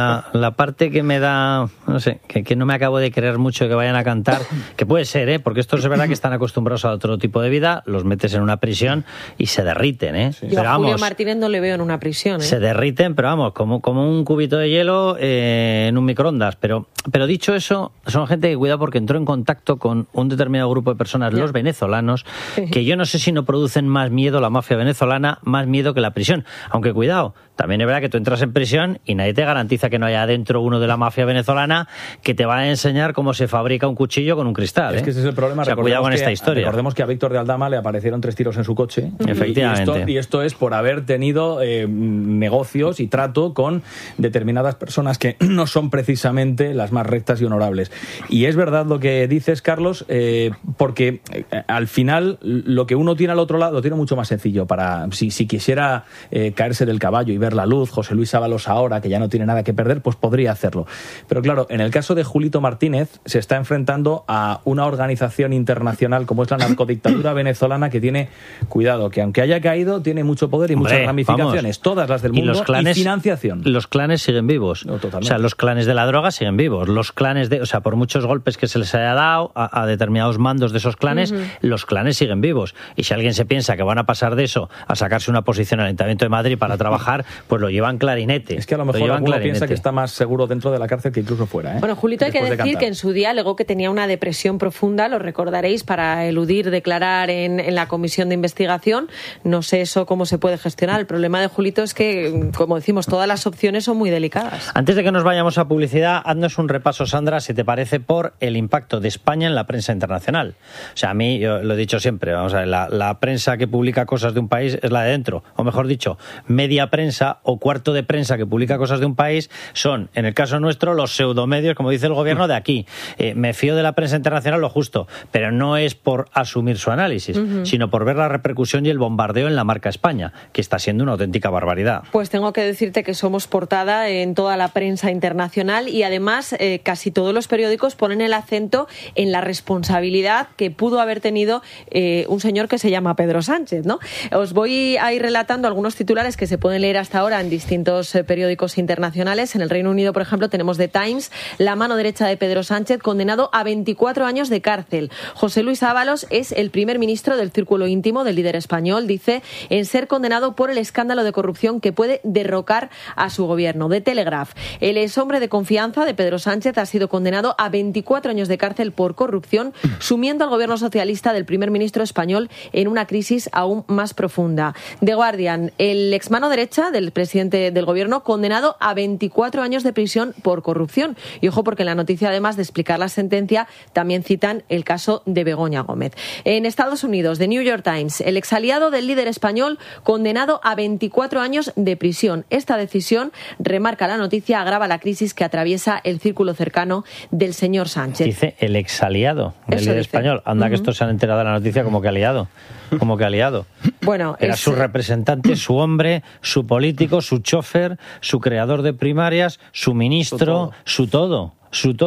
la parte que me da, no sé, que no me acabo de creer mucho que vayan a cantar? Que puede ser, porque estos es verdad que están acostumbrados a otro tipo de vida, los metes en una prisión y se derriten, Sí. Yo a Julio Martínez no le veo en una prisión, Se derriten, pero vamos, como un cubito de hielo en un microondas. Pero dicho eso, son gente que cuidado porque entró en contacto con un determinado grupo de personas, los venezolanos, que yo no sé si no producen más miedo la mafia venezolana, más miedo que la prisión. Aunque cuidado, también es verdad que tú entras en prisión y nadie te garantiza que no haya adentro uno de la mafia venezolana que te va a enseñar cómo se fabrica un cuchillo con un cristal. Es que ese es el problema. O sea, cuidado con esta historia. Recordemos que a Víctor de Aldama le aparecieron 3 tiros en su coche. Efectivamente. Y esto es por haber tenido negocios y trato con determinadas personas que no son precisamente las más rectas y honorables. Y es verdad lo que dices, Carlos, porque al final lo que uno tiene al otro lado lo tiene mucho más sencillo para... Si quisiera caerse del caballo y ver la luz, José Luis Ábalos ahora, que ya no tiene nada que perder, pues podría hacerlo. Pero claro, en el caso de Julito Martínez, se está enfrentando a una organización internacional como es la narcodictadura venezolana, que tiene, cuidado, que aunque haya caído, tiene mucho poder y muchas ramificaciones, todas las del mundo, los clanes, y financiación. Los clanes siguen vivos. No, totalmente. O sea, los clanes de la droga siguen vivos. Los clanes o sea, por muchos golpes que se les haya dado a determinados mandos de esos clanes, los clanes siguen vivos. Y si alguien se piensa que van a pasar de eso a sacarse una posición en el Ayuntamiento de Madrid para trabajar, pues lo llevan clarinete. Es que a lo mejor alguno piensa que está más seguro dentro de la cárcel que incluso fuera. Bueno, Julito, hay que decir que en su día alegó que tenía una depresión profunda, lo recordaréis, para eludir declarar en la comisión de investigación. No sé eso cómo se puede gestionar. El problema de Julito es que, como decimos, todas las opciones son muy delicadas. Antes de que nos vayamos a publicidad, haznos un repaso, Sandra, si te parece, por el impacto de España en la prensa internacional. O sea, a mí, yo lo he dicho siempre, vamos a ver, la prensa que publica cosas de un país es la de dentro, o mejor dicho, media prensa o cuarto de prensa que publica cosas de un país son, en el caso nuestro, los pseudomedios, como dice el gobierno de aquí. Me fío de la prensa internacional lo justo, pero no es por asumir su análisis, sino por ver la repercusión y el bombardeo en la marca España, que está siendo una auténtica barbaridad. Pues tengo que decirte que somos portada en toda la prensa internacional y además casi todos los periódicos ponen el acento en la responsabilidad que pudo haber tenido un señor que se llama Pedro Sánchez, ¿no? Os voy a ir relatando algunos titulares que se pueden leer hasta ahora en distintos periódicos internacionales. En el Reino Unido, por ejemplo, tenemos The Times, la mano derecha de Pedro Sánchez, condenado a 24 años de cárcel. José Luis Ábalos es el primer ministro del círculo íntimo del líder español, dice, en ser condenado por el escándalo de corrupción que puede derrocar a su gobierno. The Telegraph, el exhombre de confianza de Pedro Sánchez ha sido condenado a 24 años de cárcel por corrupción, sumiendo al gobierno socialista del primer ministro español en una crisis aún más profunda. The Guardian, el exmano derecha del presidente del gobierno, condenado a 24 años de prisión por corrupción. Y ojo, porque en la noticia, además de explicar la sentencia, también citan el caso de Begoña Gómez. En Estados Unidos, The New York Times, el exaliado del líder español, condenado a 24 años de prisión. Esta decisión, remarca la noticia, agrava la crisis que atraviesa el círculo cercano del señor Sánchez. Dice el exaliado del líder español. Anda, que estos se han enterado de la noticia como que aliado. Como que aliado. Bueno, era su representante, su hombre, su político, su chofer, su creador de primarias, su ministro, su todo.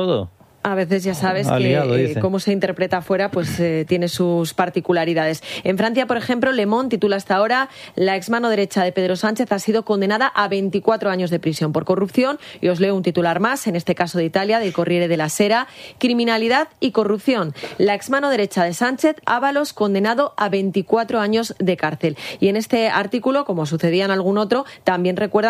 A veces ya sabes que cómo se interpreta afuera pues tiene sus particularidades. En Francia, por ejemplo, Le Monde titula hasta ahora: la exmano derecha de Pedro Sánchez ha sido condenada a 24 años de prisión por corrupción. Y os leo un titular más, en este caso de Italia, del Corriere della Sera: criminalidad y corrupción. La exmano derecha de Sánchez, Ábalos, condenado a 24 años de cárcel. Y en este artículo, como sucedía en algún otro, también recuerdan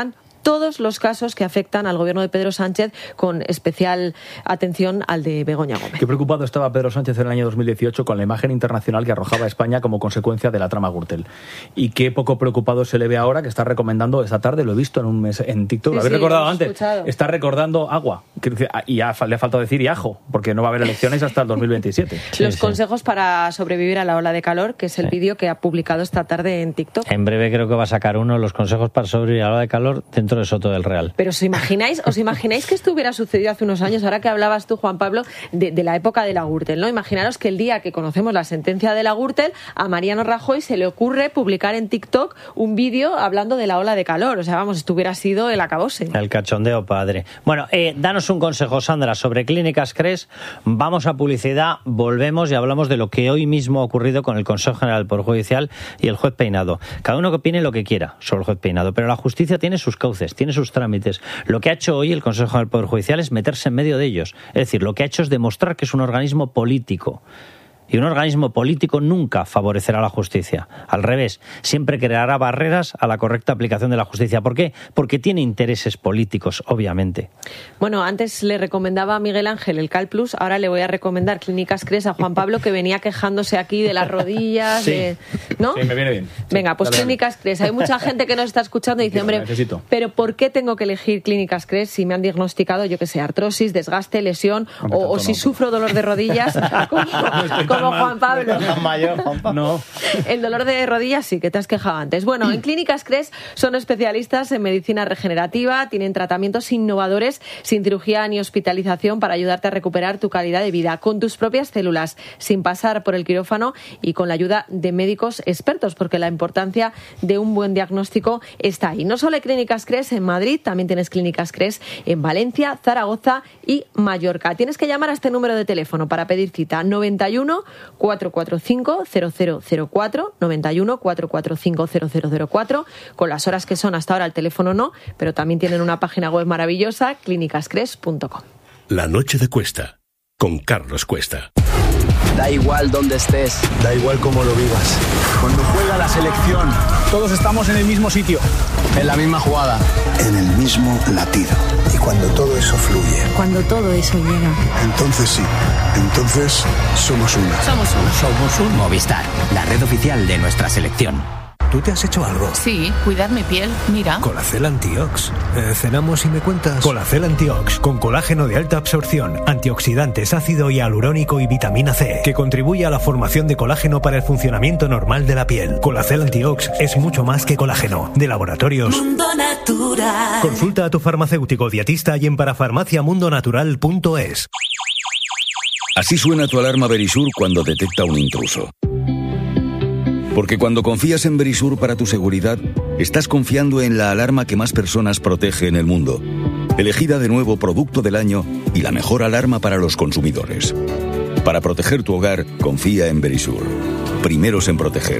todos los casos que afectan al gobierno de Pedro Sánchez, con especial atención al de Begoña Gómez. Qué preocupado estaba Pedro Sánchez en el año 2018 con la imagen internacional que arrojaba a España como consecuencia de la trama Gürtel. Y qué poco preocupado se le ve ahora, que está recomendando esta tarde, lo he visto en TikTok, lo habéis recordado antes, está recordando agua, y le ha faltado decir y ajo, porque no va a haber elecciones hasta el 2027. Los consejos para sobrevivir a la ola de calor, que es el vídeo que ha publicado esta tarde en TikTok. En breve creo que va a sacar uno, los consejos para sobrevivir a la ola de calor dentro de Soto del Real. Pero ¿os imagináis que esto hubiera sucedido hace unos años, ahora que hablabas tú, Juan Pablo, de la época de la Gürtel, ¿no? Imaginaros que el día que conocemos la sentencia de la Gürtel, a Mariano Rajoy se le ocurre publicar en TikTok un vídeo hablando de la ola de calor. O sea, vamos, esto hubiera sido el acabose. El cachondeo padre. Bueno, danos un consejo, Sandra, sobre Clínicas Cres. Vamos a publicidad, volvemos y hablamos de lo que hoy mismo ha ocurrido con el Consejo General del Poder Judicial y el juez Peinado. Cada uno que opine lo que quiera sobre el juez Peinado, pero la justicia tiene sus cauces, tiene sus trámites. Lo que ha hecho hoy el Consejo General del Poder Judicial es meterse en medio de ellos. Es decir, lo que ha hecho es demostrar que es un organismo político. Y un organismo político nunca favorecerá la justicia. Al revés, siempre creará barreras a la correcta aplicación de la justicia. ¿Por qué? Porque tiene intereses políticos, obviamente. Bueno, antes le recomendaba a Miguel Ángel el CalPlus, ahora le voy a recomendar Clínicas Cres a Juan Pablo, que venía quejándose aquí de las rodillas, sí. ¿no? Sí, me viene bien. Venga, pues Clínicas Cres. Hay mucha gente que nos está escuchando y dice, hombre, pero ¿por qué tengo que elegir Clínicas Cres si me han diagnosticado, yo que sé, artrosis, desgaste, lesión, o si sufro dolor de rodillas, como Juan Pablo? No. El dolor de rodillas sí, que te has quejado antes. Bueno, en Clínicas Cres son especialistas en medicina regenerativa, tienen tratamientos innovadores sin cirugía ni hospitalización para ayudarte a recuperar tu calidad de vida con tus propias células, sin pasar por el quirófano y con la ayuda de médicos expertos, porque la importancia de un buen diagnóstico está ahí. No solo hay Clínicas Cres en Madrid, también tienes Clínicas Cres en Valencia, Zaragoza y Mallorca. Tienes que llamar a este número de teléfono para pedir cita: 91 445 0004, 91 445 0004, con las horas que son hasta ahora. El teléfono no, pero también tienen una página web maravillosa, clínicascres.com. La noche de Cuesta, con Carlos Cuesta. Da igual dónde estés, da igual cómo lo vivas. Cuando juega la selección, todos estamos en el mismo sitio, en la misma jugada, en el mismo latido. Y cuando todo eso fluye, cuando todo eso llega, entonces sí, entonces somos una. Somos un Movistar, la red oficial de nuestra selección. ¿Tú te has hecho algo? Sí, cuidar mi piel, mira. Colacel Antiox. ¿Cenamos y me cuentas? Colacel Antiox, con colágeno de alta absorción, antioxidantes, ácido hialurónico y vitamina C, que contribuye a la formación de colágeno para el funcionamiento normal de la piel. Colacel Antiox es mucho más que colágeno. De Laboratorios Mundo Natural. Consulta a tu farmacéutico dietista y en parafarmaciamundonatural.es. Así suena tu alarma Verisur cuando detecta un intruso. Porque cuando confías en Verisur para tu seguridad, estás confiando en la alarma que más personas protege en el mundo. Elegida de nuevo Producto del Año y la mejor alarma para los consumidores. Para proteger tu hogar, confía en Verisur. Primeros en proteger.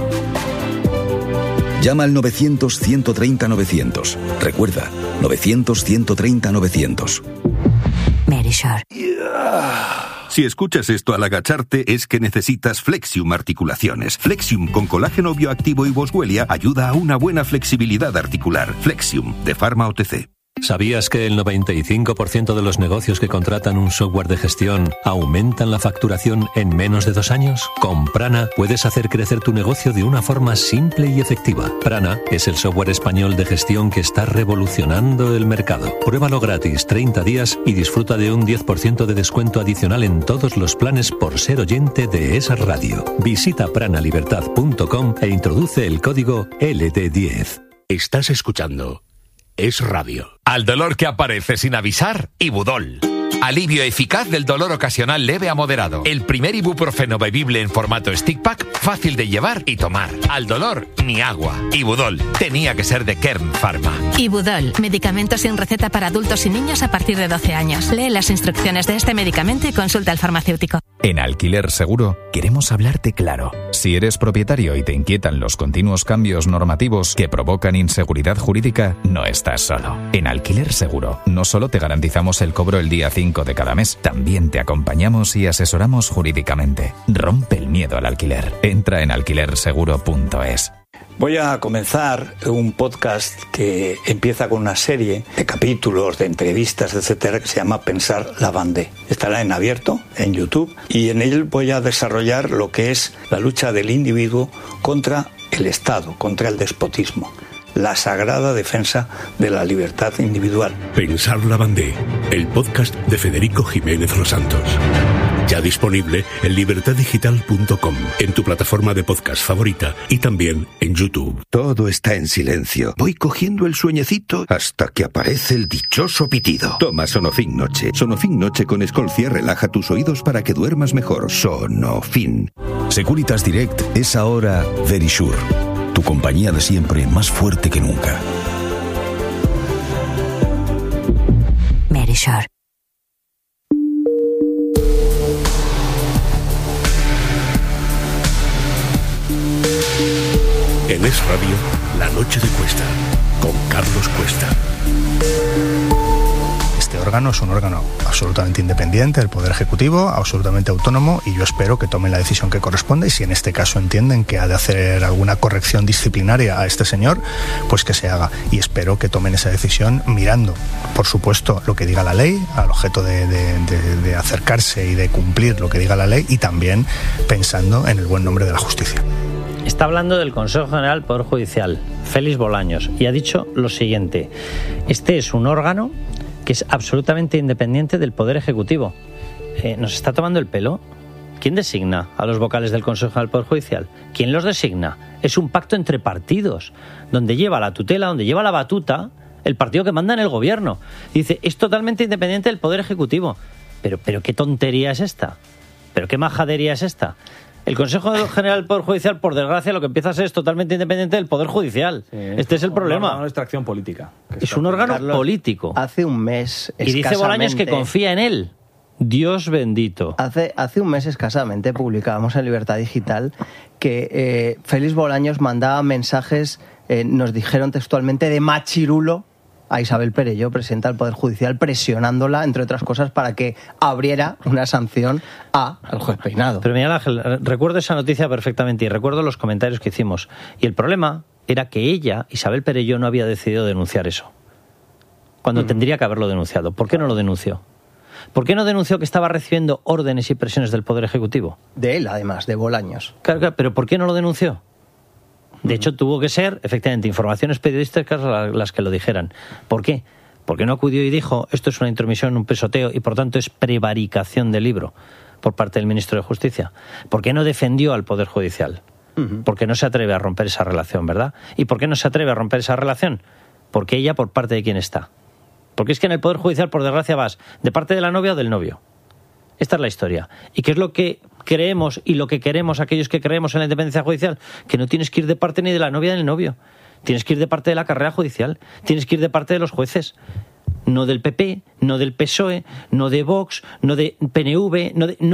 Llama al 900-130-900. Recuerda, 900-130-900. Verisur. Si escuchas esto al agacharte es que necesitas Flexium Articulaciones. Flexium con colágeno bioactivo y boswellia ayuda a una buena flexibilidad articular. Flexium, de Pharma OTC. ¿Sabías que el 95% de los negocios que contratan un software de gestión aumentan la facturación en menos de 2 años? Con Prana puedes hacer crecer tu negocio de una forma simple y efectiva. Prana es el software español de gestión que está revolucionando el mercado. Pruébalo gratis 30 días y disfruta de un 10% de descuento adicional en todos los planes por ser oyente de esa radio. Visita pranalibertad.com e introduce el código LD10. Estás escuchando Es Radio. Al dolor que aparece sin avisar, Ibudol. Alivio eficaz del dolor ocasional leve a moderado. El primer ibuprofeno bebible en formato stick pack, fácil de llevar y tomar. Al dolor, ni agua. Ibudol. Tenía que ser de Kern Pharma. Ibudol. Medicamento sin receta para adultos y niños a partir de 12 años. Lee las instrucciones de este medicamento y consulta al farmacéutico. En Alquiler Seguro queremos hablarte claro. Si eres propietario y te inquietan los continuos cambios normativos que provocan inseguridad jurídica, no estás solo. En Alquiler Seguro no solo te garantizamos el cobro el día 5 de cada mes, también te acompañamos y asesoramos jurídicamente. Rompe el miedo al alquiler. Entra en alquilerseguro.es. Voy a comenzar un podcast que empieza con una serie de capítulos, de entrevistas, etcétera, que se llama Pensar la Vendée. Estará en abierto, en YouTube, y en él voy a desarrollar lo que es la lucha del individuo contra el Estado, contra el despotismo. La sagrada defensa de la libertad individual. Pensar la Vendée, el podcast de Federico Jiménez Los Santos. Ya disponible en libertaddigital.com, en tu plataforma de podcast favorita y también en YouTube. Todo está en silencio. Voy cogiendo el sueñecito hasta que aparece el dichoso pitido. Toma Sonofin Noche. Sonofin Noche con Escolcia relaja tus oídos para que duermas mejor. Sonofin. Securitas Direct es ahora Verisure, tu compañía de siempre más fuerte que nunca. Verisure. En Es Radio, La Noche de Cuesta, con Carlos Cuesta. Este órgano es un órgano absolutamente independiente del Poder Ejecutivo, absolutamente autónomo, y yo espero que tomen la decisión que corresponde, y si en este caso entienden que ha de hacer alguna corrección disciplinaria a este señor, pues que se haga. Y espero que tomen esa decisión mirando, por supuesto, lo que diga la ley, al objeto de acercarse y de cumplir lo que diga la ley, y también pensando en el buen nombre de la justicia. Está hablando del Consejo General del Poder Judicial, Félix Bolaños, y ha dicho lo siguiente: este es un órgano que es absolutamente independiente del Poder Ejecutivo. ¿Nos está tomando el pelo? ¿Quién designa a los vocales del Consejo General del Poder Judicial? ¿Quién los designa? Es un pacto entre partidos, donde lleva la tutela, donde lleva la batuta el partido que manda en el gobierno. Dice, es totalmente independiente del Poder Ejecutivo. Pero ¿qué tontería es esta? ¿Pero qué majadería es esta? El Consejo General del Poder Judicial, por desgracia, lo que empieza a ser es totalmente independiente del Poder Judicial. Sí, este es el problema. Un órgano de extracción política. Es un órgano político. Hace un mes escasamente... Y dice Bolaños que confía en él. Dios bendito. Hace un mes escasamente publicábamos en Libertad Digital que Félix Bolaños mandaba mensajes, nos dijeron textualmente, de machirulo a Isabel Perelló, presidenta del Poder Judicial, presionándola, entre otras cosas, para que abriera una sanción al juez Peinado. Pero Miguel Ángel, recuerdo esa noticia perfectamente y recuerdo los comentarios que hicimos. Y el problema era que ella, Isabel Perelló, no había decidido denunciar eso, cuando tendría que haberlo denunciado. ¿Por qué no lo denunció? ¿Por qué no denunció que estaba recibiendo órdenes y presiones del Poder Ejecutivo? De él, además, de Bolaños. Claro, pero ¿por qué no lo denunció? De hecho, tuvo que ser, efectivamente, informaciones periodísticas las que lo dijeran. ¿Por qué? Porque no acudió y dijo, esto es una intromisión, un pesoteo, y por tanto es prevaricación del libro por parte del ministro de Justicia. ¿Por qué no defendió al Poder Judicial? Porque no se atreve a romper esa relación, ¿verdad? ¿Y por qué no se atreve a romper esa relación? Porque ella, por parte de quién está. Porque es que en el Poder Judicial, por desgracia, vas de parte de la novia o del novio. Esta es la historia. ¿Y qué es lo que creemos y lo que queremos aquellos que creemos en la independencia judicial? Que no tienes que ir de parte ni de la novia ni del novio. Tienes que ir de parte de la carrera judicial. Tienes que ir de parte de los jueces. No del PP, no del PSOE, no de Vox, no de PNV,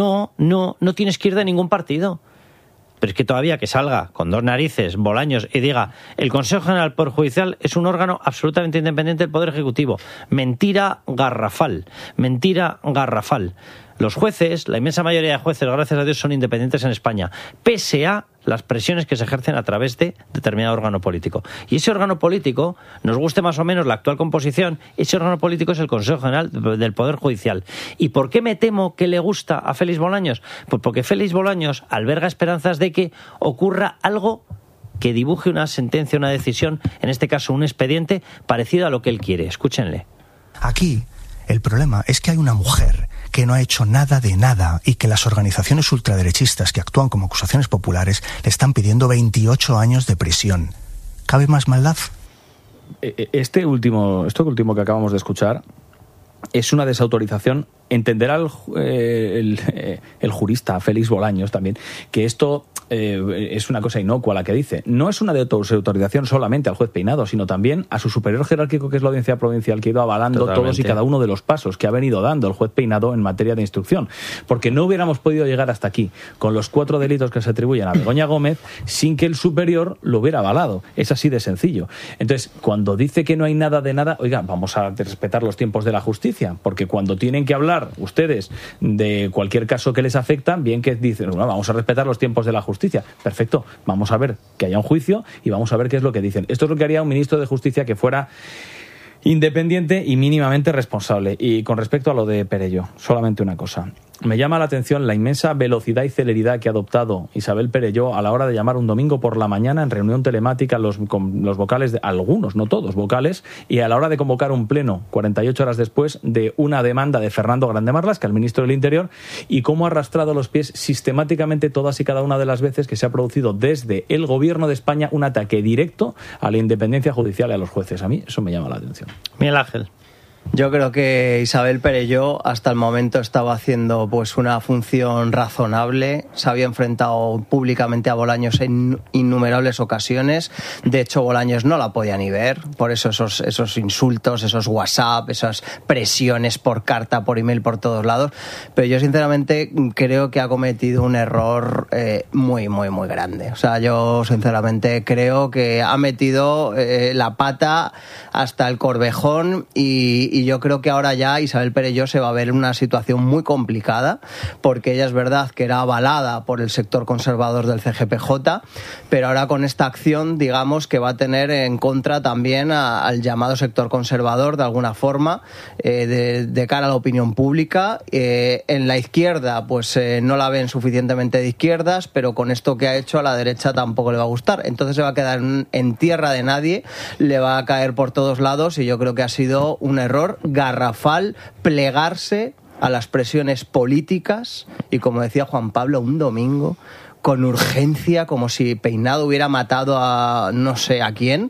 no tienes que ir de ningún partido. Pero es que todavía que salga con dos narices, Bolaños, y diga, el Consejo General del Poder Judicial es un órgano absolutamente independiente del Poder Ejecutivo. Mentira garrafal. Mentira garrafal. Los jueces, la inmensa mayoría de jueces, gracias a Dios, son independientes en España, pese a las presiones que se ejercen a través de determinado órgano político. Y ese órgano político, nos guste más o menos la actual composición, ese órgano político es el Consejo General del Poder Judicial. ¿Y por qué me temo que le gusta a Félix Bolaños? Pues porque Félix Bolaños alberga esperanzas de que ocurra algo que dibuje una sentencia, una decisión, en este caso un expediente, parecido a lo que él quiere. Escúchenle. Aquí el problema es que hay una mujer que no ha hecho nada de nada y que las organizaciones ultraderechistas que actúan como acusaciones populares le están pidiendo 28 años de prisión. ¿Cabe más maldad? Esto último que acabamos de escuchar es una desautorización. Entenderá el jurista Félix Bolaños también que esto es una cosa inocua la que dice. No es una desautorización solamente al juez Peinado, sino también a su superior jerárquico, que es la Audiencia Provincial, que ha ido avalando todos y cada uno de los pasos que ha venido dando el juez Peinado en materia de instrucción. Porque no hubiéramos podido llegar hasta aquí con los 4 delitos que se atribuyen a Begoña Gómez sin que el superior lo hubiera avalado. Es así de sencillo. Entonces, cuando dice que no hay nada de nada, oiga, vamos a respetar los tiempos de la justicia, porque cuando tienen que hablar ustedes de cualquier caso que les afecta, bien que dicen, bueno, vamos a respetar los tiempos de la justicia. Justicia. Perfecto, vamos a ver que haya un juicio y vamos a ver qué es lo que dicen. Esto es lo que haría un ministro de Justicia que fuera independiente y mínimamente responsable. Y con respecto a lo de Perelló, solamente una cosa. Me llama la atención la inmensa velocidad y celeridad que ha adoptado Isabel Perelló a la hora de llamar un domingo por la mañana en reunión telemática con los vocales, de algunos, no todos, vocales, y a la hora de convocar un pleno 48 horas después de una demanda de Fernando Grande Marlaska, el ministro del Interior, y cómo ha arrastrado los pies sistemáticamente todas y cada una de las veces que se ha producido desde el Gobierno de España un ataque directo a la independencia judicial y a los jueces. A mí eso me llama la atención. Miguel Ángel. Yo creo que Isabel Perelló hasta el momento estaba haciendo pues una función razonable, se había enfrentado públicamente a Bolaños en innumerables ocasiones, de hecho Bolaños no la podía ni ver, por eso esos insultos, esos WhatsApp, esas presiones por carta, por email, por todos lados, pero yo sinceramente creo que ha cometido un error muy, muy, muy grande. O sea, yo sinceramente creo que ha metido la pata hasta el corvejón y yo creo que ahora ya Isabel Perelló se va a ver en una situación muy complicada, porque ella es verdad que era avalada por el sector conservador del CGPJ, pero ahora con esta acción, digamos que va a tener en contra también al llamado sector conservador, de alguna forma, de cara a la opinión pública. En la izquierda, pues no la ven suficientemente de izquierdas, pero con esto que ha hecho a la derecha tampoco le va a gustar. Entonces se va a quedar en tierra de nadie, le va a caer por todos lados, y yo creo que ha sido un error garrafal plegarse a las presiones políticas y, como decía Juan Pablo, un domingo con urgencia, como si Peinado hubiera matado a no sé a quién,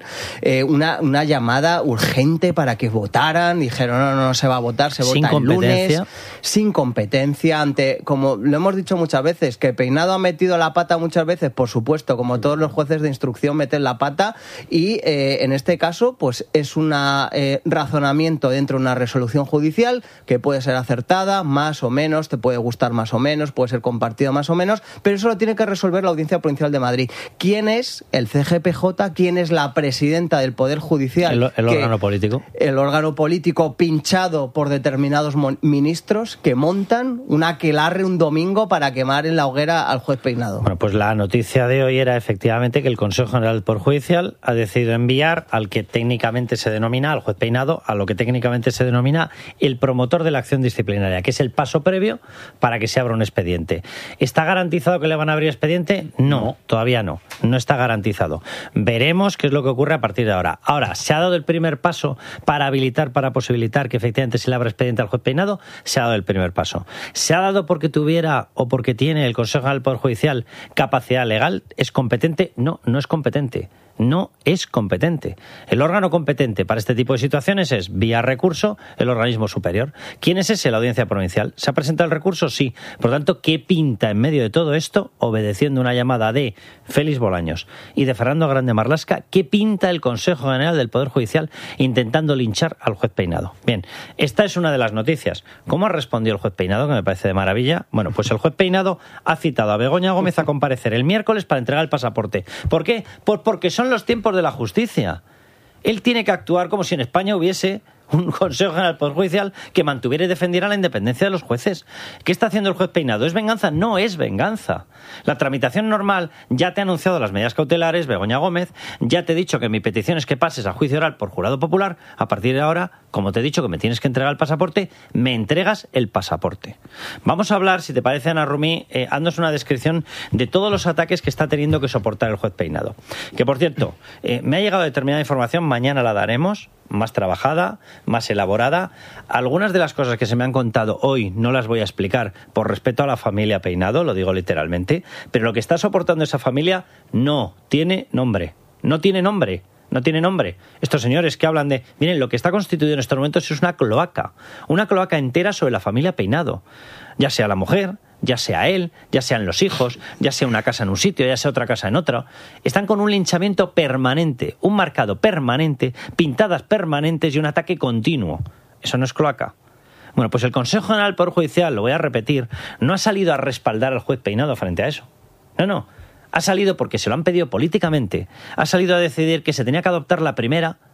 una llamada urgente para que votaran. Dijeron, no se va a votar, se vota el lunes. Sin competencia, ante, como lo hemos dicho muchas veces, que Peinado ha metido la pata muchas veces, por supuesto, como todos los jueces de instrucción meten la pata, y en este caso pues es un razonamiento dentro de una resolución judicial que puede ser acertada, más o menos, te puede gustar más o menos, puede ser compartido más o menos, pero eso lo tiene que resolver la Audiencia Provincial de Madrid. ¿Quién es el CGPJ? ¿Quién es la presidenta del Poder Judicial? El órgano político. El órgano político pinchado por determinados ministros que montan un aquelarre un domingo para quemar en la hoguera al juez Peinado. Bueno, pues la noticia de hoy era efectivamente que el Consejo General del Poder Judicial ha decidido enviar al que técnicamente se denomina, al juez Peinado, a lo que técnicamente se denomina el promotor de la acción disciplinaria, que es el paso previo para que se abra un expediente. ¿Está garantizado que le van a abrir expediente? No, todavía no. No está garantizado. Veremos qué es lo que ocurre a partir de ahora. Ahora, ¿se ha dado el primer paso para habilitar, para posibilitar que efectivamente se le abra expediente al juez Peinado? Se ha dado el primer paso. ¿Se ha dado porque tuviera o porque tiene el Consejo General del Poder Judicial capacidad legal? ¿Es competente? No, no es competente. No es competente. El órgano competente para este tipo de situaciones es, vía recurso, el organismo superior. ¿Quién es ese? La Audiencia Provincial. ¿Se ha presentado el recurso? Sí. Por lo tanto, ¿qué pinta en medio de todo esto, obedeciendo una llamada de Félix Bolaños y de Fernando Grande Marlaska? ¿Qué pinta el Consejo General del Poder Judicial intentando linchar al juez Peinado? Bien, esta es una de las noticias. ¿Cómo ha respondido el juez Peinado, que me parece de maravilla? Bueno, pues el juez Peinado ha citado a Begoña Gómez a comparecer el miércoles para entregar el pasaporte. ¿Por qué? Pues porque son los tiempos de la justicia. Él tiene que actuar como si en España hubiese un Consejo General del Poder Judicial que mantuviera y defendiera la independencia de los jueces. ¿Qué está haciendo el juez Peinado? ¿Es venganza? No es venganza. La tramitación normal, ya te ha anunciado las medidas cautelares, Begoña Gómez, ya te he dicho que mi petición es que pases a juicio oral por jurado popular. A partir de ahora, como te he dicho que me tienes que entregar el pasaporte, me entregas el pasaporte. Vamos a hablar, si te parece, Ana Rumí, haznos una descripción de todos los ataques que está teniendo que soportar el juez Peinado. Que, por cierto, me ha llegado determinada información, mañana la daremos, más trabajada, más elaborada. Algunas de las cosas que se me han contado hoy no las voy a explicar por respeto a la familia Peinado, lo digo literalmente, pero lo que está soportando esa familia no tiene nombre. No tiene nombre. No tiene nombre. Estos señores que hablan de... Miren, lo que está constituido en estos momentos es una cloaca entera sobre la familia Peinado. Ya sea la mujer, ya sea él, ya sean los hijos, ya sea una casa en un sitio, ya sea otra casa en otro. Están con un linchamiento permanente, un marcado permanente, pintadas permanentes y un ataque continuo. Eso no es cloaca. Bueno, pues el Consejo General del Poder Judicial, lo voy a repetir, no ha salido a respaldar al juez Peinado frente a eso. No. Ha salido porque se lo han pedido políticamente. Ha salido a decidir que se tenía que adoptar la primera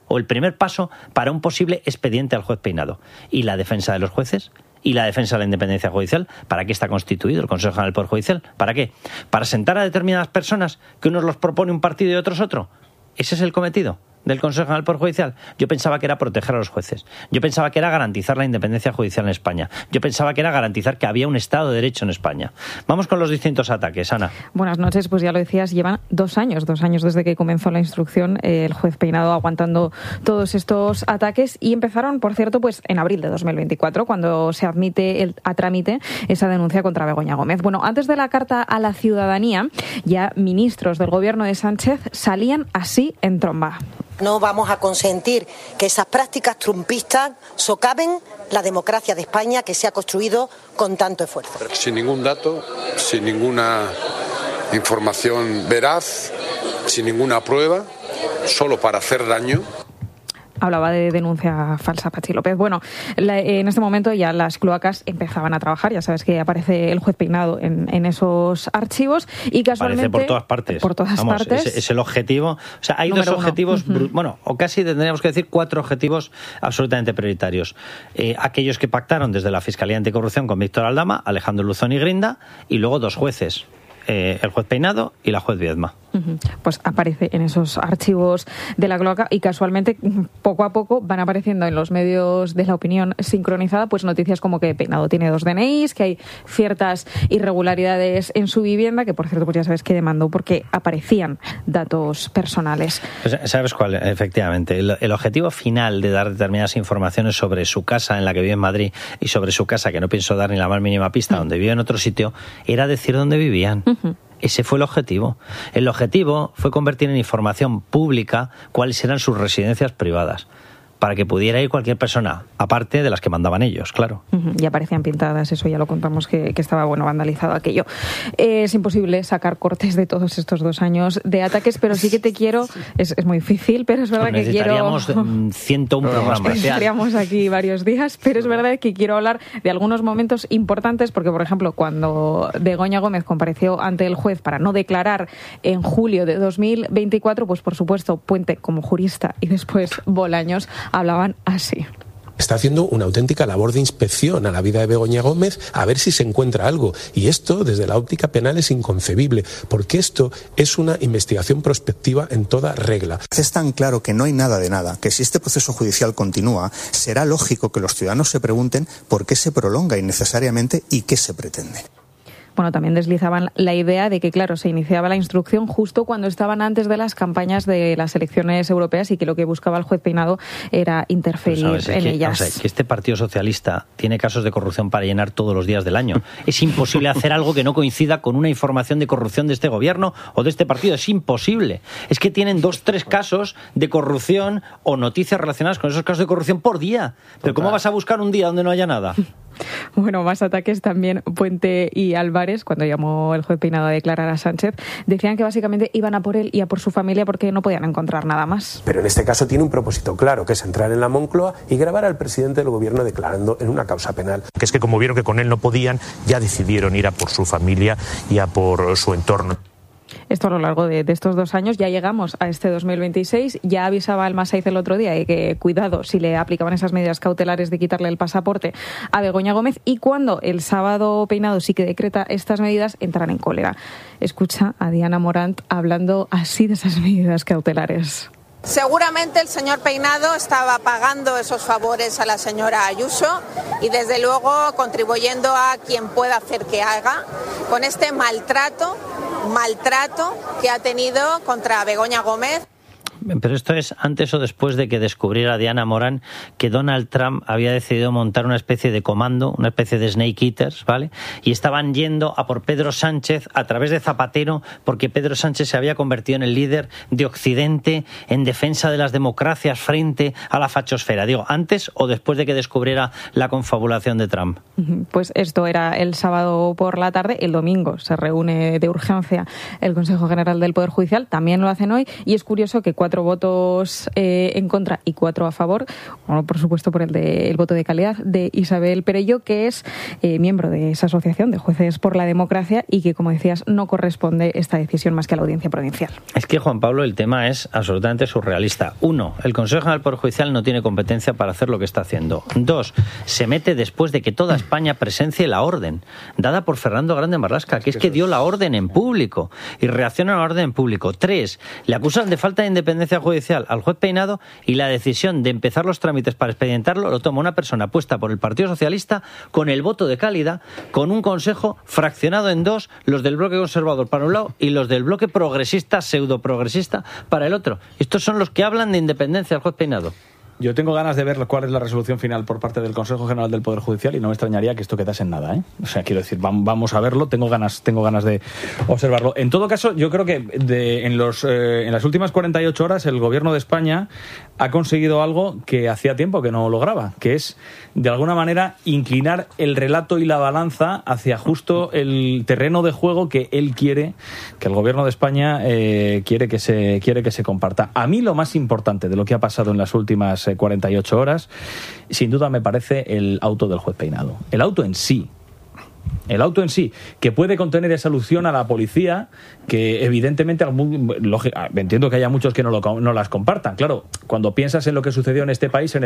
o el primer paso para un posible expediente al juez Peinado. ¿Y la defensa de los jueces? ¿Y la defensa de la independencia judicial? ¿Para qué está constituido el Consejo General del Poder Judicial? ¿Para qué? ¿Para sentar a determinadas personas que unos los propone un partido y otros otro? ¿Ese es el cometido del Consejo General del Poder Judicial? Yo pensaba que era proteger a los jueces. Yo pensaba que era garantizar la independencia judicial en España. Yo pensaba que era garantizar que había un Estado de Derecho en España. Vamos con los distintos ataques, Ana. Buenas noches, pues ya lo decías, llevan 2 años desde que comenzó la instrucción, el juez Peinado aguantando todos estos ataques, y empezaron, por cierto, pues en abril de 2024, cuando se admite a trámite esa denuncia contra Begoña Gómez. Bueno, antes de la carta a la ciudadanía, ya ministros del gobierno de Sánchez salían así en tromba. No vamos a consentir que esas prácticas trumpistas socaven la democracia de España que se ha construido con tanto esfuerzo. Sin ningún dato, sin ninguna información veraz, sin ninguna prueba, solo para hacer daño. Hablaba de denuncia falsa, Patxi López. Bueno, en este momento ya las cloacas empezaban a trabajar. Ya sabes que aparece el juez Peinado en esos archivos y casualmente... Aparece por todas partes. Por todas partes. Es el objetivo. O sea, hay dos objetivos, o casi tendríamos que decir 4 objetivos absolutamente prioritarios. Aquellos que pactaron desde la Fiscalía Anticorrupción con Víctor Aldama, Alejandro Luzón y Grinda, y luego 2 jueces. El juez Peinado y la juez Viedma. Pues aparece en esos archivos de la cloaca y casualmente poco a poco van apareciendo en los medios de la opinión sincronizada pues noticias como que Peinado tiene 2 DNIs, que hay ciertas irregularidades en su vivienda, que por cierto pues ya sabes que demandó porque aparecían datos personales. Pues, ¿sabes cuál? Efectivamente, el objetivo final de dar determinadas informaciones sobre su casa en la que vive en Madrid y sobre su casa, que no pienso dar ni la más mínima pista, donde vive en otro sitio, era decir dónde vivían. Ese fue el objetivo. El objetivo fue convertir en información pública cuáles eran sus residencias privadas, para que pudiera ir cualquier persona, aparte de las que mandaban ellos, claro. Y aparecían pintadas, eso ya lo contamos que estaba vandalizado aquello. Es imposible sacar cortes de todos estos 2 años de ataques, pero sí que te quiero, es muy difícil, pero es verdad que quiero... Necesitaríamos 101 programas. Estaríamos aquí varios días, pero es verdad que quiero hablar de algunos momentos importantes, porque por ejemplo, cuando Begoña Gómez compareció ante el juez para no declarar en julio de 2024, pues por supuesto, Puente como jurista y después Bolaños hablaban así. Está haciendo una auténtica labor de inspección a la vida de Begoña Gómez a ver si se encuentra algo. Y esto, desde la óptica penal, es inconcebible, porque esto es una investigación prospectiva en toda regla. Es tan claro que no hay nada de nada, que si este proceso judicial continúa, será lógico que los ciudadanos se pregunten por qué se prolonga innecesariamente y qué se pretende. Bueno, también deslizaban la idea de que, claro, se iniciaba la instrucción justo cuando estaban antes de las campañas de las elecciones europeas y que lo que buscaba el juez Peinado era interferir en ellas. Que este Partido Socialista tiene casos de corrupción para llenar todos los días del año. Es imposible hacer algo que no coincida con una información de corrupción de este gobierno o de este partido. Es imposible. Es que tienen 2-3 casos de corrupción o noticias relacionadas con esos casos de corrupción por día. Pero ¿cómo vas a buscar un día donde no haya nada? Bueno, más ataques también. Puente y Álvarez, cuando llamó el juez Peinado a declarar a Sánchez, decían que básicamente iban a por él y a por su familia porque no podían encontrar nada más. Pero en este caso tiene un propósito claro, que es entrar en la Moncloa y grabar al presidente del gobierno declarando en una causa penal. Que es que como vieron que con él no podían, ya decidieron ir a por su familia y a por su entorno. Esto a lo largo de estos 2 años. Ya llegamos a este 2026. Ya avisaba el Masaiz el otro día de que cuidado si le aplicaban esas medidas cautelares de quitarle el pasaporte a Begoña Gómez, y cuando el sábado Peinado sí que decreta estas medidas, entran en cólera. Escucha a Diana Morant hablando así de esas medidas cautelares. Seguramente el señor Peinado estaba pagando esos favores a la señora Ayuso y desde luego contribuyendo a quien pueda hacer que haga con este maltrato que ha tenido contra Begoña Gómez. Pero esto es antes o después de que descubriera Diana Morán que Donald Trump había decidido montar una especie de comando, una especie de Snake Eaters, ¿vale? Y estaban yendo a por Pedro Sánchez a través de Zapatero, porque Pedro Sánchez se había convertido en el líder de Occidente en defensa de las democracias frente a la fachosfera. Digo, antes o después de que descubriera la confabulación de Trump. Pues esto era el sábado por la tarde. El domingo se reúne de urgencia el Consejo General del Poder Judicial, también lo hacen hoy, y es curioso que 4 4 votos en contra y 4 a favor. Bueno, por supuesto, por el voto de calidad de Isabel Perello, que es miembro de esa asociación de jueces por la democracia y que, como decías, no corresponde esta decisión más que a la Audiencia Provincial. Es que, Juan Pablo, el tema es absolutamente surrealista. 1, el Consejo General del Poder Judicial no tiene competencia para hacer lo que está haciendo. 2, se mete después de que toda España presencie la orden dada por Fernando Grande Marlaska, que es que dio la orden en público y reacciona a la orden en público. 3, le acusan de falta de independencia judicial al juez Peinado y la decisión de empezar los trámites para expedientarlo lo toma una persona puesta por el Partido Socialista con el voto de calidad, con un consejo fraccionado en 2, los del bloque conservador para un lado y los del bloque progresista, pseudo-progresista, para el otro. Estos son los que hablan de independencia al juez Peinado. Yo tengo ganas de ver cuál es la resolución final por parte del Consejo General del Poder Judicial y no me extrañaría que esto quedase en nada, ¿eh? O sea, quiero decir, vamos a verlo, tengo ganas de observarlo. En todo caso, yo creo que en las últimas 48 horas el Gobierno de España ha conseguido algo que hacía tiempo que no lograba, que es, de alguna manera, inclinar el relato y la balanza hacia justo el terreno de juego que él quiere, que el Gobierno de España quiere que se comparta. A mí lo más importante de lo que ha pasado en las últimas 48 horas, sin duda me parece el auto del juez Peinado. El auto en sí, que puede contener esa alusión a la policía, que evidentemente entiendo que haya muchos que no las compartan. Claro, cuando piensas en lo que sucedió en este país en